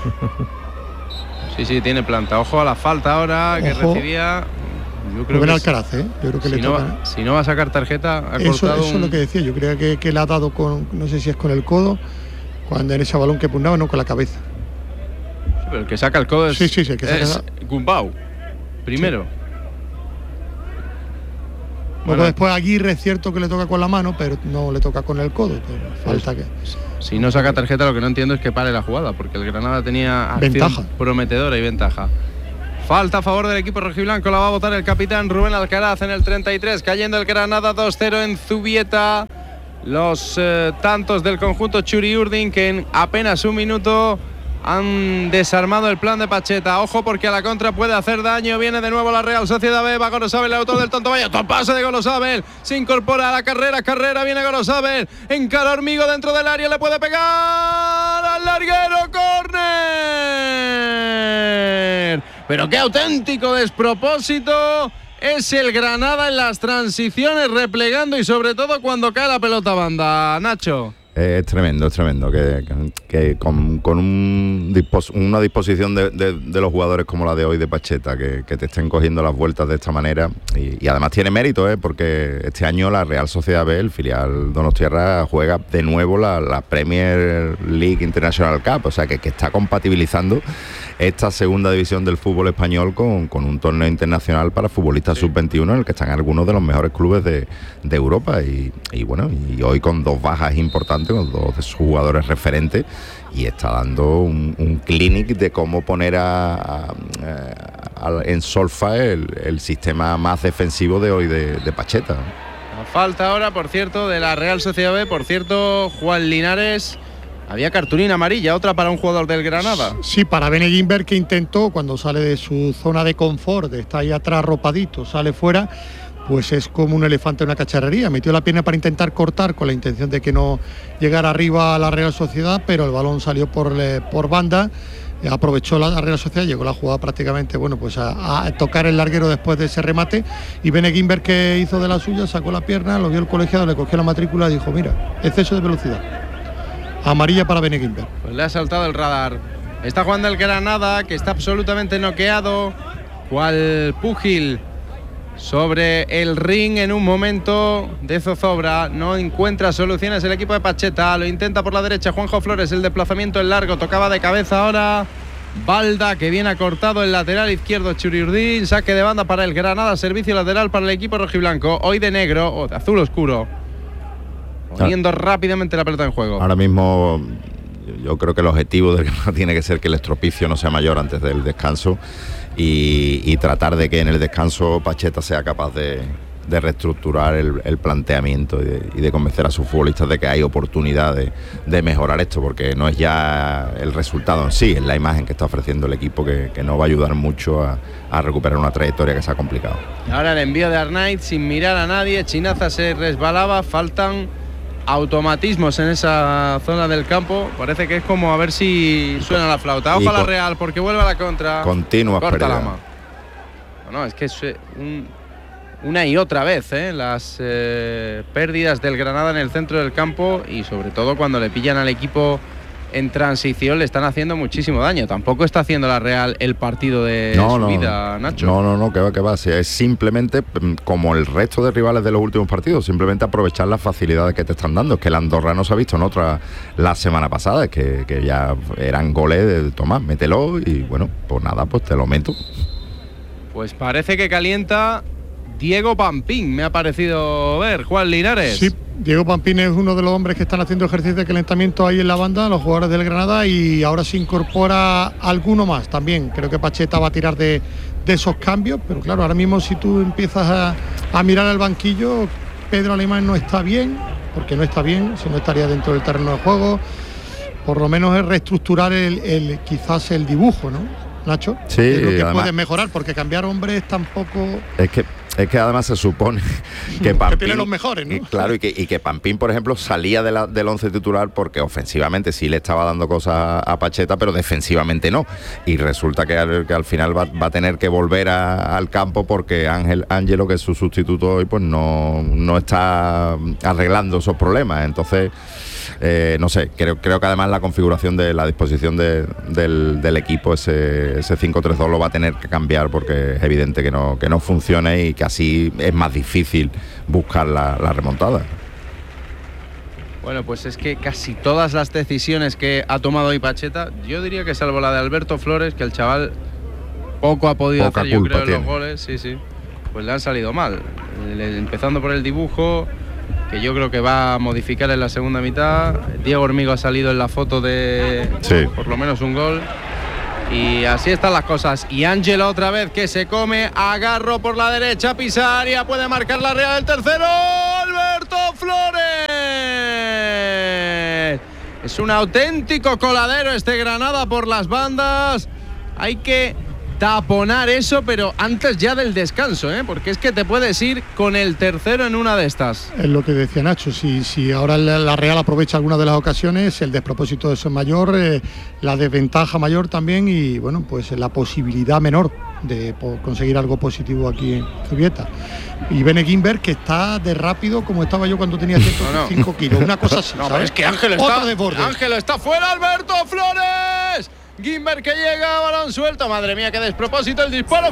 Sí, sí, tiene planta. Ojo a la falta ahora que Ojo. recibía. Yo creo Rubén que Alcaraz, ¿eh? Yo creo que si le no, toca. si no va a sacar tarjeta, ha Eso, cortado eso un... es lo que decía, yo creía que, que le ha dado con, no sé si es con el codo, cuando en ese balón que pugnaba, no con la cabeza. Pero el que saca el codo es, sí, sí, sí, el que saca es Gumbau. primero. Sí. Luego bueno, después Aguirre es cierto que le toca con la mano, pero no le toca con el codo. Pero falta que... Si no saca tarjeta, lo que no entiendo es que pare la jugada, porque el Granada tenía acción ventaja prometedora y ventaja. Falta a favor del equipo rojiblanco, la va a votar el capitán Rubén Alcaraz en el treinta y tres, cayendo el Granada dos cero en Zubieta. Los eh, tantos del conjunto Churi-Urdin que en apenas un minuto han desarmado el plan de Pacheta. Ojo porque a la contra puede hacer daño. Viene de nuevo la Real Sociedad B. Va Gorosabel, el autor del tonto vaya. Todo pase de Gorosabel. Se incorpora a la carrera. Carrera. Viene Gorosabel. Encara Hormigo dentro del área. Le puede pegar al larguero. ¡Córner! Pero qué auténtico despropósito es el Granada en las transiciones, replegando y sobre todo cuando cae la pelota a banda. Nacho. Eh, es tremendo, es tremendo que, que, que con, con un dispos, una disposición de, de, de los jugadores como la de hoy de Pacheta, que, que te estén cogiendo las vueltas de esta manera, y, y además tiene mérito, ¿eh? Porque este año la Real Sociedad B, el filial Donostiarra, juega de nuevo la, la Premier League International Cup, o sea que, que está compatibilizando esta segunda división del fútbol español con, con un torneo internacional para futbolistas sí. sub veintiuno en el que están algunos de los mejores clubes de, de Europa y, y bueno, y hoy con dos bajas importantes, con dos de sus jugadores referentes, y está dando un, un clinic de cómo poner a, a, a, en solfa el, el sistema más defensivo de hoy de, de Pacheta. Falta ahora, por cierto, de la Real Sociedad B, por cierto, Juan Linares. Había cartulina amarilla, otra para un jugador del Granada. Sí, para Bene Guimber, que intentó, cuando sale de su zona de confort, está ahí atrás arropadito, sale fuera, pues es como un elefante en una cacharrería. Metió la pierna para intentar cortar con la intención de que no llegara arriba a la Real Sociedad, pero el balón salió por, por banda, aprovechó la Real Sociedad, llegó la jugada prácticamente, bueno, pues a, a tocar el larguero después de ese remate, y Bene Guimber, que hizo de la suya, sacó la pierna, lo vio el colegiado, le cogió la matrícula y dijo, mira, exceso de velocidad. Amarilla para Bene Guimber. Pues le ha saltado el radar. Está jugando el Granada, que está absolutamente noqueado, cual púgil sobre el ring en un momento de zozobra. No encuentra soluciones el equipo de Pacheta. Lo intenta por la derecha Juanjo Flores. El desplazamiento es largo. Tocaba de cabeza ahora Balda, que viene acortado el lateral izquierdo Churi-Urdin. Saque de banda para el Granada. Servicio lateral para el equipo rojiblanco. Hoy de negro o de azul oscuro. Poniendo rápidamente la pelota en juego. Ahora mismo yo creo que el objetivo del Granada tiene que ser que el estropicio no sea mayor antes del descanso y, y tratar de que en el descanso Pacheta sea capaz de, de reestructurar el, el planteamiento y de, y de convencer a sus futbolistas de que hay oportunidad de, de mejorar esto, porque no es ya el resultado en sí, es la imagen que está ofreciendo el equipo que, que no va a ayudar mucho a, a recuperar una trayectoria que se ha complicado. Ahora el envío de Arnaiz sin mirar a nadie, Chinaza se resbalaba, faltan automatismos en esa zona del campo. Parece que es como a ver si suena la flauta. Ojo a la Real, porque vuelve a la contra. Continua pérdida. No, no, es que es un, una y otra vez ¿eh? las eh, pérdidas del Granada en el centro del campo, y sobre todo cuando le pillan al equipo en transición le están haciendo muchísimo daño. Tampoco está haciendo la Real el partido de no, su no, vida, Nacho. No, no, no, que va, que va. O sea, es simplemente como el resto de rivales de los últimos partidos, simplemente aprovechar las facilidades que te están dando. Es que el Andorra no se ha visto en otra la semana pasada, es que, que ya eran goles de Tomás, mételo y bueno, pues nada, pues te lo meto. Pues parece que calienta Diego Pampín, me ha parecido ver, Juan Linares. Sí, Diego Pampín es uno de los hombres que están haciendo ejercicio de calentamiento ahí en la banda, los jugadores del Granada, y ahora se incorpora alguno más también. Creo que Pacheta va a tirar de, de esos cambios, pero claro, ahora mismo si tú empiezas a, a mirar al banquillo, Pedro Alemán no está bien, porque no está bien, si no estaría dentro del terreno de juego. Por lo menos es reestructurar el, el quizás el dibujo, ¿no, Nacho? Sí, es lo que además, puedes mejorar, porque cambiar hombres tampoco... Es que Es que además se supone que Pampín... que tiene los mejores, ¿no? Y, claro, y que, y que Pampín, por ejemplo, salía de la, del once titular porque ofensivamente sí le estaba dando cosas a Pacheta, pero defensivamente no. Y resulta que al, que al final va, va a tener que volver a, al campo porque Ángel Ángelo, que es su sustituto hoy, pues no, no está arreglando esos problemas. Entonces, eh, no sé, creo, creo que además la configuración de la disposición de, del, del equipo, ese, ese cinco tres dos lo va a tener que cambiar porque es evidente que no, que no funciona y que así es más difícil buscar la, la remontada. Bueno, pues es que casi todas las decisiones que ha tomado hoy Pacheta, yo diría que salvo la de Alberto Flores, que el chaval poco ha podido Poca hacer, yo creo, en tiene. los goles, sí, sí, pues le han salido mal. Le, empezando por el dibujo, que yo creo que va a modificar en la segunda mitad. Diego Hormigo ha salido en la foto de sí. por lo menos un gol. Y así están las cosas. Y Ángelo otra vez que se come a Garro por la derecha. Pisaria puede marcar la Real el tercero. Alberto Flores. Es un auténtico coladero este Granada por las bandas. Hay que taponar eso, pero antes ya del descanso, ¿eh? Porque es que te puedes ir con el tercero en una de estas. Es lo que decía Nacho, si, si ahora la Real aprovecha alguna de las ocasiones, el despropósito de eso es mayor, eh, la desventaja mayor también y bueno, pues la posibilidad menor de po- conseguir algo positivo aquí en Zubieta. Y Bene Guimber, que está de rápido como estaba yo cuando tenía ciento cinco no, no. kilos, una cosa así, no, ¿sabes? Es que Ángel Otra está, desborde. Ángel está fuera, Alberto Flores. Guimber que llega, balón suelto. Madre mía, qué despropósito, el disparo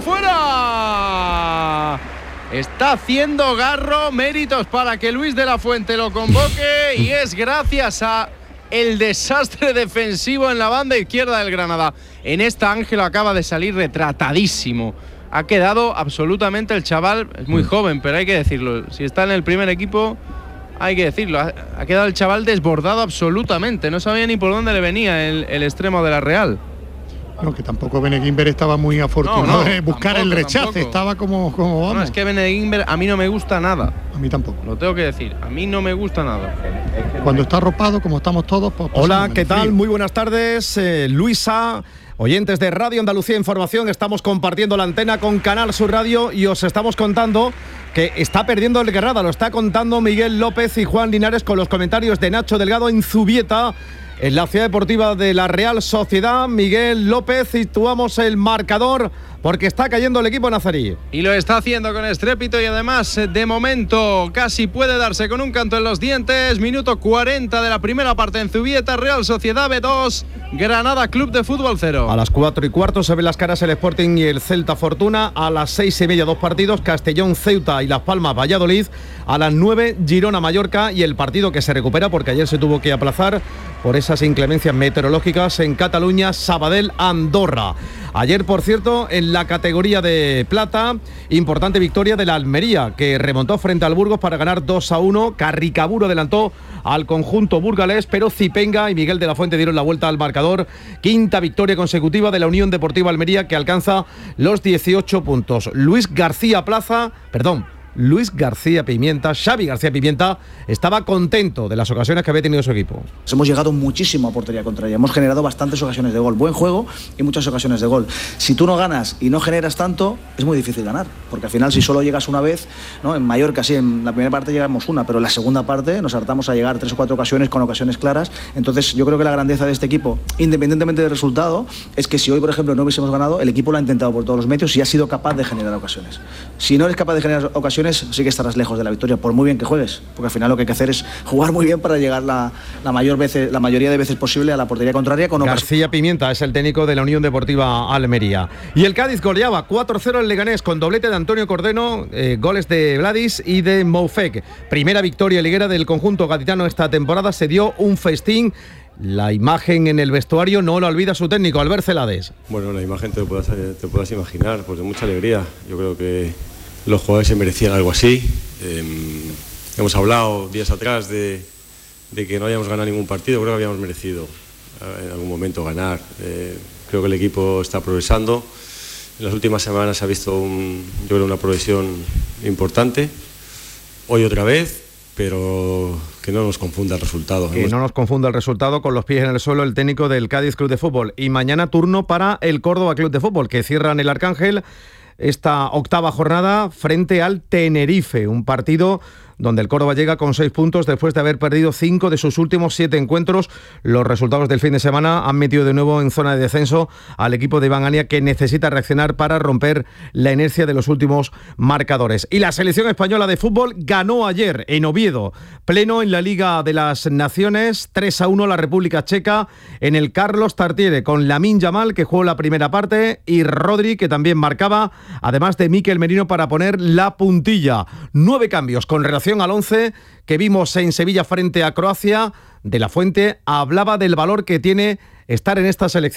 fuera. Está haciendo Garro méritos para que Luis de la Fuente lo convoque y es gracias a el desastre defensivo en la banda izquierda del Granada. En esta Ángel acaba de salir retratadísimo. Ha quedado absolutamente el chaval, es muy joven, pero hay que decirlo. Si está en el primer equipo, hay que decirlo. Ha, ha quedado el chaval desbordado absolutamente. No sabía ni por dónde le venía el, el extremo de la Real. No, que tampoco Bene Guimber estaba muy afortunado no, no, de buscar tampoco, el rechace. Tampoco. Estaba como, como vamos. No, es que Bene Guimber a mí no me gusta nada. A mí tampoco. Lo tengo que decir. A mí no me gusta nada. Cuando está arropado, como estamos todos, pues hola, ¿qué tal? Muy buenas tardes, eh, Luisa. Oyentes de Radio Andalucía Información, estamos compartiendo la antena con Canal Sur Radio y os estamos contando que está perdiendo el Granada. Lo está contando Miguel López y Juan Linares con los comentarios de Nacho Delgado en Zubieta, en la ciudad deportiva de la Real Sociedad. Miguel López, situamos el marcador porque está cayendo el equipo nazarí. Y lo está haciendo con estrépito y además de momento casi puede darse con un canto en los dientes. Minuto cuarenta de la primera parte en Zubieta, Real Sociedad B dos, Granada Club de Fútbol cero. A las cuatro y cuarto se ven las caras el Sporting y el Celta Fortuna. A las seis y media dos partidos, Castellón Ceuta y Las Palmas Valladolid. A las nueve Girona Mallorca y el partido que se recupera porque ayer se tuvo que aplazar por esas inclemencias meteorológicas en Cataluña, Sabadell Andorra. Ayer, por cierto, en la categoría de plata, importante victoria de la Almería, que remontó frente al Burgos para ganar dos a uno. Carricaburo adelantó al conjunto burgalés, pero Zipenga y Miguel de la Fuente dieron la vuelta al marcador. Quinta victoria consecutiva de la Unión Deportiva Almería, que alcanza los dieciocho puntos. Luis García Plaza, perdón, Luis García Pimienta, Xavi García Pimienta, estaba contento de las ocasiones que había tenido su equipo. Hemos llegado muchísimo a portería contraria, hemos generado bastantes ocasiones de gol, buen juego y muchas ocasiones de gol. Si tú no ganas y no generas tanto, es muy difícil ganar, porque al final si solo llegas una vez, ¿no? En Mallorca sí, en la primera parte llegamos una, pero en la segunda parte nos hartamos a llegar tres o cuatro ocasiones con ocasiones claras. Entonces yo creo que la grandeza de este equipo, independientemente del resultado, es que si hoy, por ejemplo, no hubiésemos ganado, el equipo lo ha intentado por todos los medios y ha sido capaz de generar ocasiones. Si no eres capaz de generar ocasiones, sí que estarás lejos de la victoria, por muy bien que juegues, porque al final lo que hay que hacer es jugar muy bien para llegar la, la, mayor veces, la mayoría de veces posible a la portería contraria. Con García Pimienta es el técnico de la Unión Deportiva Almería. Y el Cádiz goleaba cuatro cero el Leganés con doblete de Antonio Cordeno, eh, goles de Vladis y de Moufek. Primera victoria liguera del conjunto gaditano esta temporada, se dio un festín. La imagen en el vestuario no la olvida su técnico, Albert Celades. Bueno, la imagen te puedas, te puedas imaginar, pues de mucha alegría. Yo creo que los jugadores se merecían algo así. Eh, hemos hablado días atrás de, de que no habíamos ganado ningún partido, creo que habíamos merecido en algún momento ganar. Eh, creo que el equipo está progresando. En las últimas semanas se ha visto un, yo creo, una progresión importante. Hoy otra vez, pero que no nos confunda el resultado. Que no nos confunda el resultado con los pies en el suelo el técnico del Cádiz Club de Fútbol. Y mañana turno para el Córdoba Club de Fútbol, que cierran el Arcángel esta octava jornada frente al Tenerife, un partido donde el Córdoba llega con seis puntos después de haber perdido cinco de sus últimos siete encuentros. Los resultados del fin de semana han metido de nuevo en zona de descenso al equipo de Iván Ania, que necesita reaccionar para romper la inercia de los últimos marcadores. Y la selección española de fútbol ganó ayer en Oviedo, pleno en la Liga de las Naciones, tres a uno la República Checa en el Carlos Tartiere, con Lamine Yamal, que jugó la primera parte, y Rodri, que también marcaba, además de Mikel Merino para poner la puntilla. Nueve cambios con relación al once que vimos en Sevilla frente a Croacia. De la Fuente hablaba del valor que tiene estar en esta selección.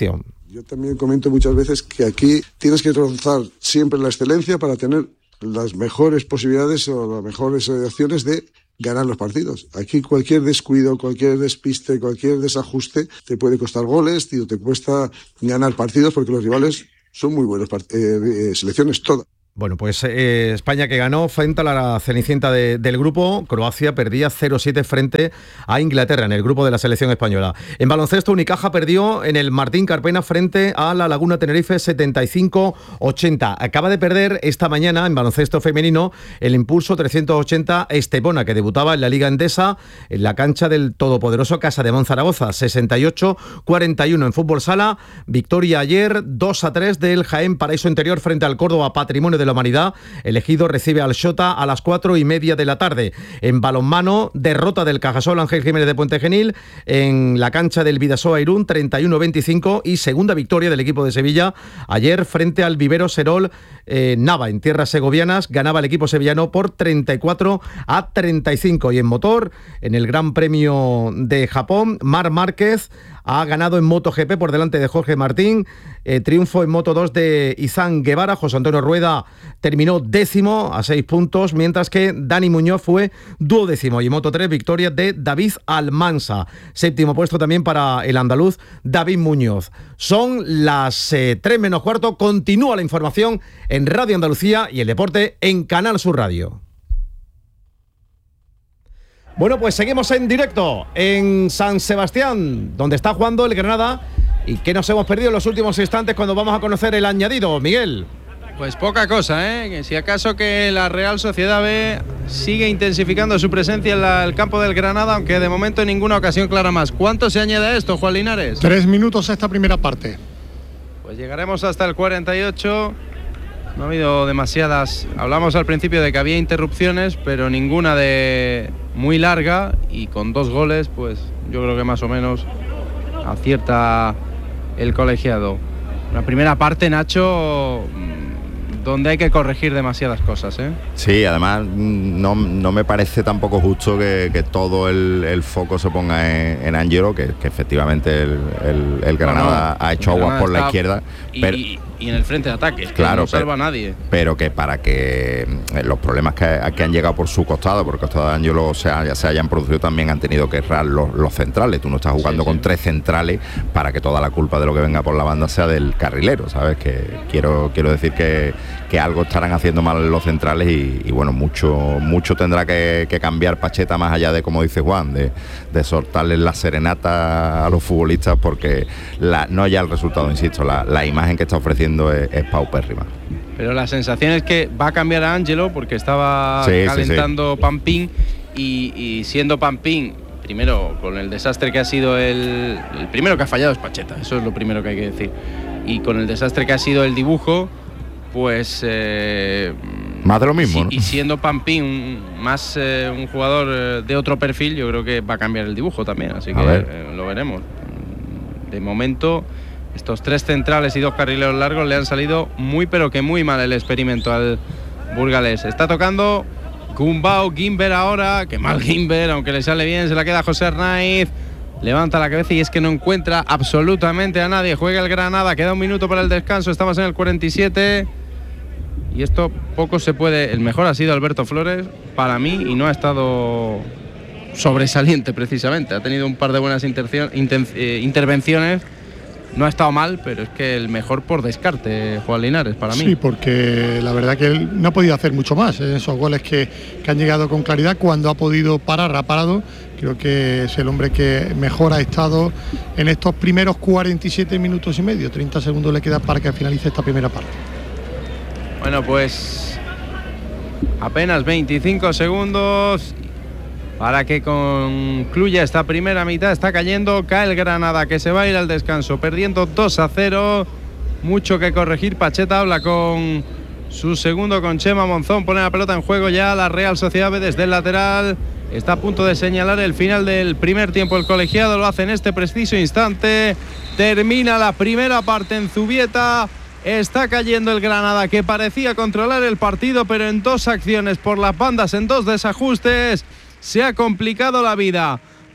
Yo también comento muchas veces que aquí tienes que rozar siempre la excelencia para tener las mejores posibilidades o las mejores opciones de ganar los partidos. Aquí cualquier descuido, cualquier despiste, cualquier desajuste te puede costar goles, tío, te cuesta ganar partidos porque los rivales son muy buenos part- eh, eh, selecciones todas. Bueno, pues eh, España que ganó frente a la cenicienta de, del grupo. Croacia perdía cero siete frente a Inglaterra en el grupo de la selección española. En baloncesto, Unicaja perdió en el Martín Carpena frente a la Laguna Tenerife setenta y cinco ochenta. Acaba de perder esta mañana en baloncesto femenino el Impulso trescientos ochenta Estepona, que debutaba en la Liga Endesa en la cancha del todopoderoso Casa de Monzaragoza. sesenta y ocho cuarenta y uno en fútbol sala. Victoria ayer dos a tres del Jaén Paraíso Interior frente al Córdoba Patrimonio de la Humanidad. El Ejido recibe al Xota a las cuatro y media de la tarde. En balonmano, derrota del Cajasol Ángel Jiménez de Puente Genil en la cancha del Bidasoa Irún, treinta y uno veinticinco, y segunda victoria del equipo de Sevilla ayer frente al Vivero Serol eh, Nava en tierras segovianas. Ganaba el equipo sevillano por treinta y cuatro a treinta y cinco. Y en motor, en el Gran Premio de Japón, Marc Márquez ha ganado en MotoGP por delante de Jorge Martín. Eh, triunfo en Moto dos de Izán Guevara. José Antonio Rueda terminó décimo a seis puntos, mientras que Dani Muñoz fue duodécimo. Y en Moto tres, victoria de David Almansa. Séptimo puesto también para el andaluz David Muñoz. Son las eh, tres menos cuarto. Continúa la información en Radio Andalucía y el deporte en Canal Sur Radio. Bueno, pues seguimos en directo en San Sebastián, donde está jugando el Granada y que nos hemos perdido en los últimos instantes cuando vamos a conocer el añadido. Miguel. Pues poca cosa, ¿eh? Que si acaso que la Real Sociedad B sigue intensificando su presencia en la, el campo del Granada, aunque de momento en ninguna ocasión clara más. ¿Cuánto se añade a esto, Juan Linares? Tres minutos a esta primera parte. Pues llegaremos hasta el cuarenta y ocho. No ha habido demasiadas. Hablamos al principio de que había interrupciones, pero ninguna de muy larga, y con dos goles, pues yo creo que más o menos acierta el colegiado. La primera parte, Nacho, donde hay que corregir demasiadas cosas, ¿eh? Sí, además no, no me parece tampoco justo que, que todo el, el foco se ponga en, en Ángelo, que, que efectivamente el, el, el Granada no, no, ha hecho aguas por la izquierda. Y, pero, y, y en el frente de ataque, claro, no salva pero, a nadie. Pero que para que los problemas que, que han llegado por su costado, por el costado de Ángelo se, haya, se hayan producido, también han tenido que errar los, los centrales. Tú no estás jugando sí, con sí. tres centrales para que toda la culpa de lo que venga por la banda sea del carrilero, ¿sabes? Que quiero, quiero decir que, que algo estarán haciendo mal los centrales y, y bueno, mucho, mucho tendrá que, que cambiar Pacheta, más allá de, como dice Juan, de, de soltarles la serenata a los futbolistas, porque la, no ya el resultado, insisto, la, la imagen que está ofreciendo es, es paupérrima. Pero la sensación es que va a cambiar a Ángelo, porque estaba sí, calentando sí, sí. Pampín y, y siendo Pampín, primero con el desastre que ha sido el, el primero que ha fallado es Pacheta, eso es lo primero que hay que decir, y con el desastre que ha sido el dibujo, pues eh, más de lo mismo, y, ¿no? Y siendo Pampín más eh, un jugador de otro perfil, yo creo que va a cambiar el dibujo también, así que eh, lo veremos. De momento, estos tres centrales y dos carrileros largos le han salido muy pero que muy mal el experimento al burgalés. Está tocando Gumbau, Gimber ahora, que mal Gimber, aunque le sale bien, se la queda José Arnaiz, levanta la cabeza y es que no encuentra absolutamente a nadie. Juega el Granada, queda un minuto para el descanso, estamos en el cuarenta y siete y esto poco se puede. El mejor ha sido Alberto Flores para mí y no ha estado sobresaliente precisamente, ha tenido un par de buenas intercion- inten- eh, intervenciones. No ha estado mal, pero es que el mejor por descarte, Juan Linares, para mí. Sí, porque la verdad que él no ha podido hacer mucho más en esos goles que, que han llegado con claridad. Cuando ha podido parar, ha parado. Creo que es el hombre que mejor ha estado en estos primeros cuarenta y siete minutos y medio. treinta segundos le queda para que finalice esta primera parte. Bueno, pues apenas veinticinco segundos para que concluya esta primera mitad. Está cayendo, cae el Granada, que se va a ir al descanso perdiendo dos a cero. Mucho que corregir. Pacheta habla con su segundo, con Chema Monzón, pone la pelota en juego ya la Real Sociedad B desde el lateral. Está a punto de señalar el final del primer tiempo el colegiado, lo hace en este preciso instante. Termina la primera parte en Zubieta. Está cayendo el Granada, que parecía controlar el partido, pero en dos acciones por las bandas, en dos desajustes, se ha complicado la vida.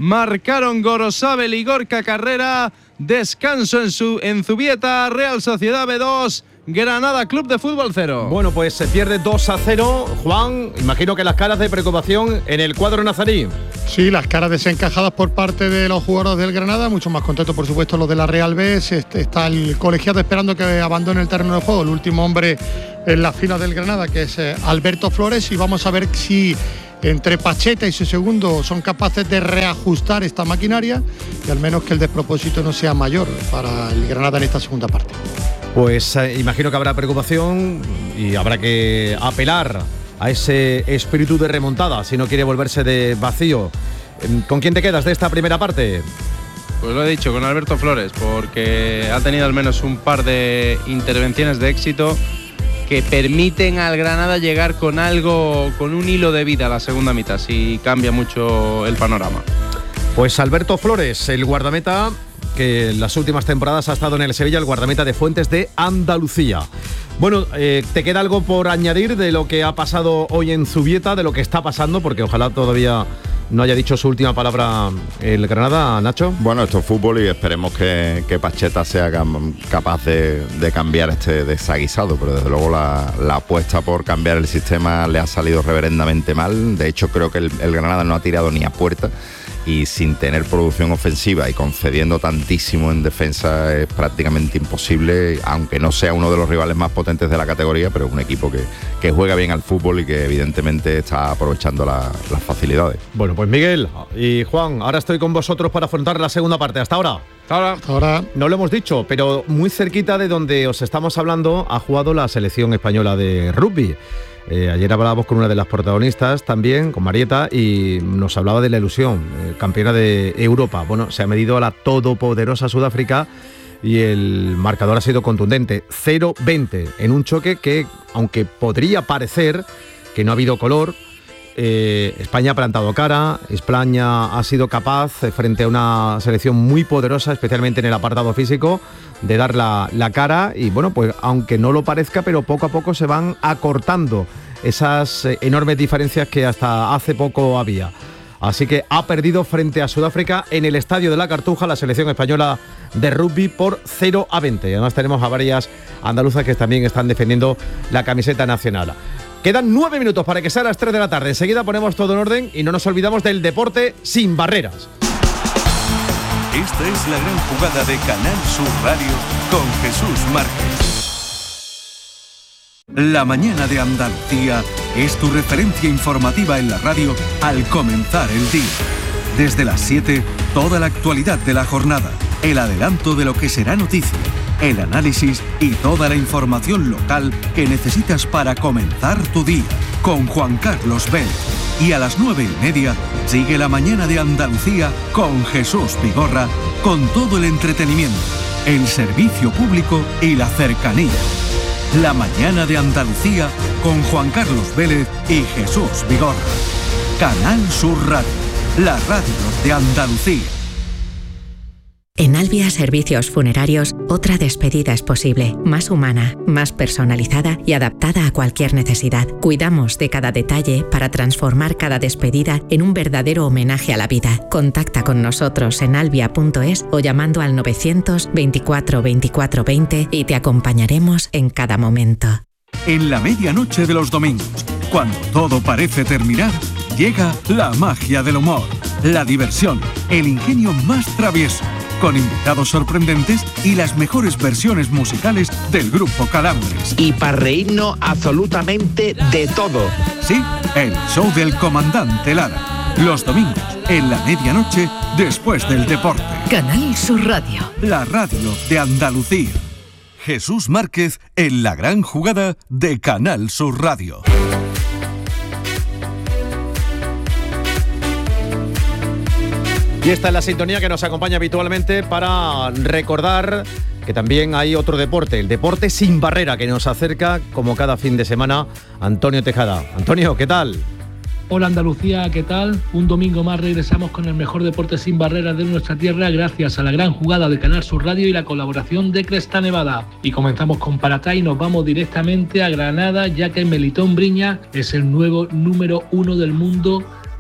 marcaron Gorosabel y Gorka Carrera. Descanso en, su, en Zubieta, Real Sociedad B dos, Granada Club de Fútbol cero. Bueno, pues se pierde dos a cero. Juan, imagino que las caras de preocupación en el cuadro nazarí. Sí, las caras desencajadas por parte de los jugadores del Granada, mucho más contentos por supuesto los de la Real B. Está el colegiado esperando que abandone el terreno de juego, el último hombre en la fila del Granada, que es Alberto Flores, y vamos a ver si entre Pacheta y su segundo son capaces de reajustar esta maquinaria y al menos que el despropósito no sea mayor para el Granada en esta segunda parte. Pues eh, imagino que habrá preocupación y habrá que apelar a ese espíritu de remontada si no quiere volverse de vacío. ¿Con quién te quedas de esta primera parte? Pues lo he dicho, con Alberto Flores, porque ha tenido al menos un par de intervenciones de éxito que permiten al Granada llegar con algo, con un hilo de vida a la segunda mitad, si cambia mucho el panorama. Pues Alberto Flores, el guardameta que en las últimas temporadas ha estado en el Sevilla, el guardameta de Fuentes de Andalucía. Bueno, eh, ¿te queda algo por añadir de lo que ha pasado hoy en Zubieta, de lo que está pasando? Porque ojalá todavía no haya dicho su última palabra el Granada, Nacho. Bueno, esto es fútbol y esperemos que, que Pacheta sea cam- capaz de, de cambiar este desaguisado, pero desde luego la, la apuesta por cambiar el sistema le ha salido reverendamente mal. De hecho, creo que el, el Granada no ha tirado ni a puerta, y sin tener producción ofensiva y concediendo tantísimo en defensa es prácticamente imposible, aunque no sea uno de los rivales más potentes de la categoría, pero es un equipo que, que juega bien al fútbol y que evidentemente está aprovechando la, las facilidades. Bueno, pues Miguel y Juan, ahora estoy con vosotros para afrontar la segunda parte. Hasta ahora. Hasta ahora. Hasta ahora. No lo hemos dicho, pero muy cerquita de donde os estamos hablando ha jugado la selección española de rugby. Eh, ayer hablábamos con una de las protagonistas también, con Marieta, y nos hablaba de la ilusión, eh, campeona de Europa. Bueno, se ha medido a la todopoderosa Sudáfrica y el marcador ha sido contundente, cero veinte, en un choque que, aunque podría parecer que no ha habido color, eh, España ha plantado cara. España ha sido capaz, eh, frente a una selección muy poderosa, especialmente en el apartado físico, de dar la, la cara, y bueno, pues aunque no lo parezca, pero poco a poco se van acortando esas eh, enormes diferencias que hasta hace poco había. Así que ha perdido frente a Sudáfrica en el Estadio de la Cartuja la selección española de rugby por cero a veinte. Y además tenemos a varias andaluzas que también están defendiendo la camiseta nacional. Quedan nueve minutos para que sea a las tres de la tarde. Enseguida ponemos todo en orden y no nos olvidamos del deporte sin barreras. Esta es la gran jugada de Canal Sur Radio con Jesús Márquez. La mañana de Andalucía es tu referencia informativa en la radio al comenzar el día. Desde las siete, toda la actualidad de la jornada, el adelanto de lo que será noticia, el análisis y toda la información local que necesitas para comenzar tu día, con Juan Carlos Vélez. Y a las nueve y media, sigue la mañana de Andalucía con Jesús Vigorra, con todo el entretenimiento, el servicio público y la cercanía. La mañana de Andalucía con Juan Carlos Vélez y Jesús Vigorra. Canal Sur Radio, la radio de Andalucía. En Albia Servicios Funerarios, otra despedida es posible, más humana, más personalizada y adaptada a cualquier necesidad. Cuidamos de cada detalle para transformar cada despedida en un verdadero homenaje a la vida. Contacta con nosotros en albia punto es o llamando al novecientos veinticuatro veinticuatro veinte y te acompañaremos en cada momento. En la medianoche de los domingos, cuando todo parece terminar, llega la magia del humor, la diversión, el ingenio más travieso, con invitados sorprendentes y las mejores versiones musicales del grupo Calambres. Y para reírnos absolutamente de todo. Sí, el show del comandante Lara. Los domingos, en la medianoche, después del deporte. Canal Sur Radio. La radio de Andalucía. Jesús Márquez en la gran jugada de Canal Sur Radio. Y esta es la sintonía que nos acompaña habitualmente para recordar que también hay otro deporte, el deporte sin barrera, que nos acerca, como cada fin de semana, Antonio Tejada. Antonio, ¿qué tal? Hola Andalucía, ¿qué tal? Un domingo más regresamos con el mejor deporte sin barreras de nuestra tierra, gracias a la gran jugada de Canal Sur Radio y la colaboración de Cresta Nevada. Y comenzamos con Paratá y nos vamos directamente a Granada, ya que Melitón Briñas es el nuevo número uno del mundo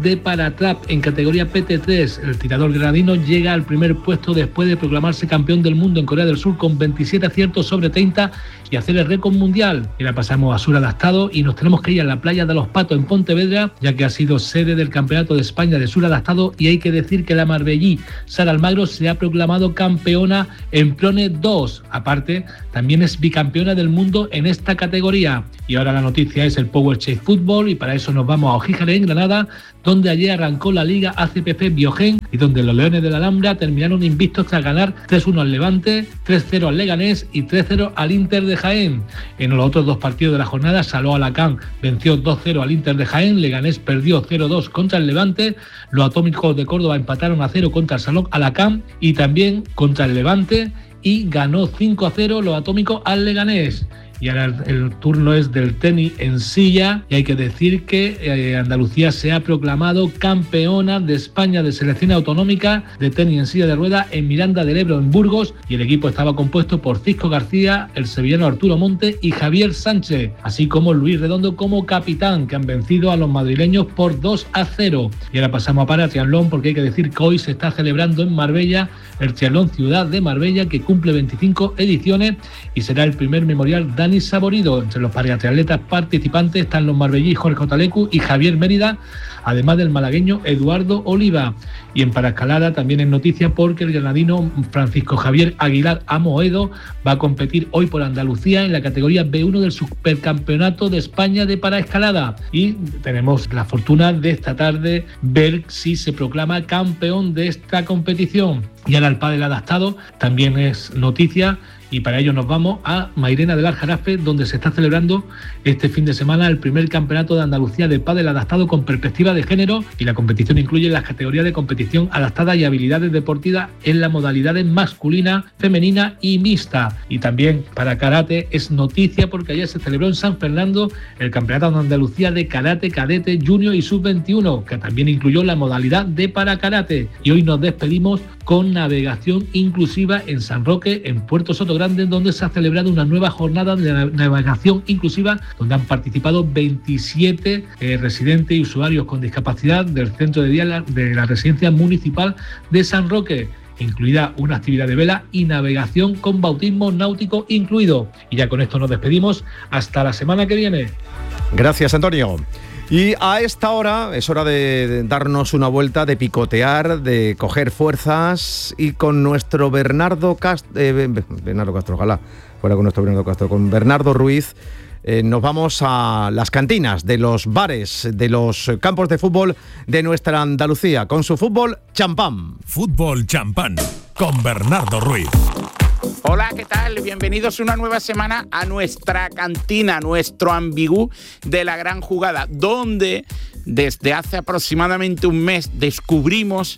de Paratrap en categoría P T tres. El tirador granadino llega al primer puesto después de proclamarse campeón del mundo en Corea del Sur con veintisiete aciertos sobre treinta y hacer el récord mundial. Y ahora pasamos a sur adaptado y nos tenemos que ir a la playa de Los Patos en Pontevedra, ya que ha sido sede del Campeonato de España de sur adaptado, y hay que decir que la marbellí Sara Almagro se ha proclamado campeona en Prone dos. Aparte, también es bicampeona del mundo en esta categoría. Y ahora la noticia es el Power Chase Fútbol, y para eso nos vamos a Ojíjare, en Granada, donde ayer arrancó la Liga A C P F Biogen y donde los Leones de la Alhambra terminaron invictos tras ganar tres uno al Levante, tres cero al Leganés y tres cero al Inter de Jaén. En los otros dos partidos de la jornada, Saló Alacán venció dos cero al Inter de Jaén, Leganés perdió cero dos contra el Levante, los Atómicos de Córdoba empataron a cero contra el Saló Alacán y también contra el Levante, y ganó cinco a cero los Atómicos al Leganés. Y ahora el, el turno es del tenis en silla, y hay que decir que eh, Andalucía se ha proclamado campeona de España de selección autonómica de tenis en silla de ruedas en Miranda del Ebro, en Burgos, y el equipo estaba compuesto por Cisco García, el sevillano Arturo Monte y Javier Sánchez, así como Luis Redondo como capitán, que han vencido a los madrileños por dos a cero. Y ahora pasamos a para triatlón, porque hay que decir que hoy se está celebrando en Marbella el Triatlón Ciudad de Marbella, que cumple veinticinco ediciones y será el primer memorial Dani Saborido. Entre los paratriatletas participantes están los marbellíes Jorge Otalecu y Javier Mérida, además del malagueño Eduardo Oliva. Y en paraescalada también es noticia porque el granadino Francisco Javier Aguilar Amoedo va a competir hoy por Andalucía en la categoría B uno del Supercampeonato de España de paraescalada. Y tenemos la fortuna de esta tarde ver si se proclama campeón de esta competición. Y ahora el pádel adaptado también es noticia, y para ello nos vamos a Mairena del Aljarafe, donde se está celebrando este fin de semana el primer campeonato de Andalucía de pádel adaptado con perspectiva de género, y la competición incluye las categorías de competición adaptada y habilidades deportivas en las modalidades masculina, femenina y mixta. Y también para karate es noticia porque ayer se celebró en San Fernando el campeonato de Andalucía de karate cadete junior y sub veintiuno, que también incluyó la modalidad de para karate. Y hoy nos despedimos con navegación inclusiva en San Roque, en Puerto Sotogrande, donde se ha celebrado una nueva jornada de navegación inclusiva, donde han participado veintisiete eh, residentes y usuarios con discapacidad del centro de día de la residencia municipal de San Roque, incluida una actividad de vela y navegación con bautismo náutico incluido. Y ya con esto nos despedimos hasta la semana que viene. Gracias, Antonio. Y a esta hora es hora de darnos una vuelta, de picotear, de coger fuerzas, y con nuestro Bernardo Castro, eh, Bernardo Castro, ojalá fuera con nuestro Bernardo Castro, con Bernardo Ruiz, eh, nos vamos a las cantinas de los bares, de los campos de fútbol de nuestra Andalucía, con su fútbol champán. Fútbol champán, con Bernardo Ruiz. Hola, ¿qué tal? Bienvenidos una nueva semana a nuestra cantina, nuestro ambigú de la gran jugada, donde desde hace aproximadamente un mes descubrimos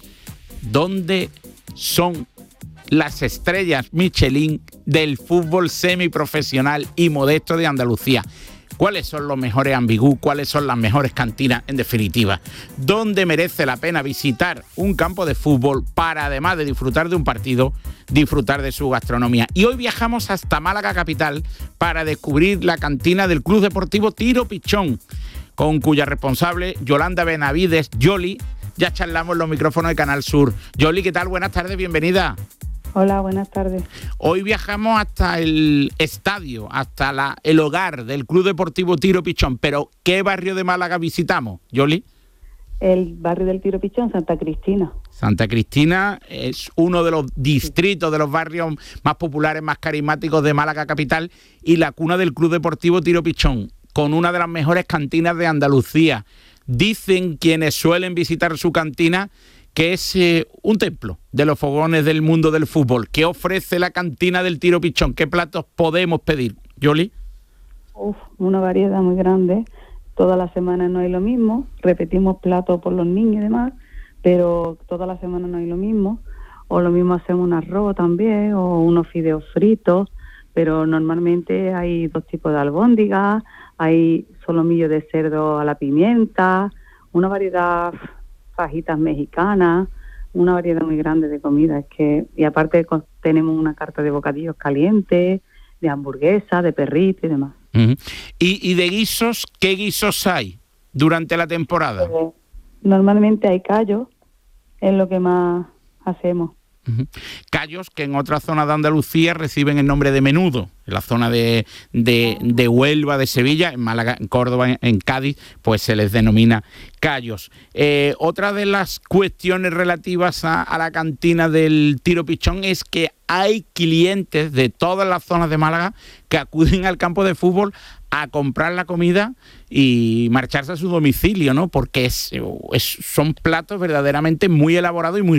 dónde son las estrellas Michelin del fútbol semiprofesional y modesto de Andalucía. ¿Cuáles son los mejores ambigú? ¿Cuáles son las mejores cantinas? En definitiva, ¿dónde merece la pena visitar un campo de fútbol para, además de disfrutar de un partido, disfrutar de su gastronomía? Y hoy viajamos hasta Málaga capital para descubrir la cantina del Club Deportivo Tiro Pichón, con cuya responsable, Yolanda Benavides, Yoli, ya charlamos en los micrófonos de Canal Sur. Yoli, ¿qué tal? Buenas tardes, bienvenida. Hola, buenas tardes. Hoy viajamos hasta el estadio, hasta la, el hogar del Club Deportivo Tiro Pichón. Pero, ¿qué barrio de Málaga visitamos, Yoli? El barrio del Tiro Pichón, Santa Cristina. Santa Cristina es uno de los distritos, de los barrios más populares, más carismáticos de Málaga capital, y la cuna del Club Deportivo Tiro Pichón, con una de las mejores cantinas de Andalucía. Dicen quienes suelen visitar su cantina que es eh, un templo de los fogones del mundo del fútbol. ¿Qué ofrece la cantina del Tiro Pichón? ¿Qué platos podemos pedir, Yoli? Uf, una variedad muy grande. Todas las semanas no hay lo mismo. Repetimos platos por los niños y demás, pero todas las semanas no hay lo mismo. O lo mismo hacemos un arroz también, o unos fideos fritos, pero normalmente hay dos tipos de albóndigas, hay solomillo de cerdo a la pimienta, una variedad, fajitas mexicanas, una variedad muy grande de comida. Es que, y aparte tenemos una carta de bocadillos calientes, de hamburguesa, de perrito y demás. Uh-huh. ¿Y, ¿Y de guisos, qué guisos hay durante la temporada? Eh, normalmente hay callos, es lo que más hacemos. Uh-huh. Callos que en otras zonas de Andalucía reciben el nombre de menudo, en la zona de, de, de Huelva, de Sevilla, en Málaga, en Córdoba, en, en Cádiz, pues se les denomina callos. Eh, otra de las cuestiones relativas a, a la cantina del Tiro Pichón es que hay clientes de todas las zonas de Málaga que acuden al campo de fútbol a comprar la comida y marcharse a su domicilio, ¿no? Porque es, es, son platos verdaderamente muy elaborados y muy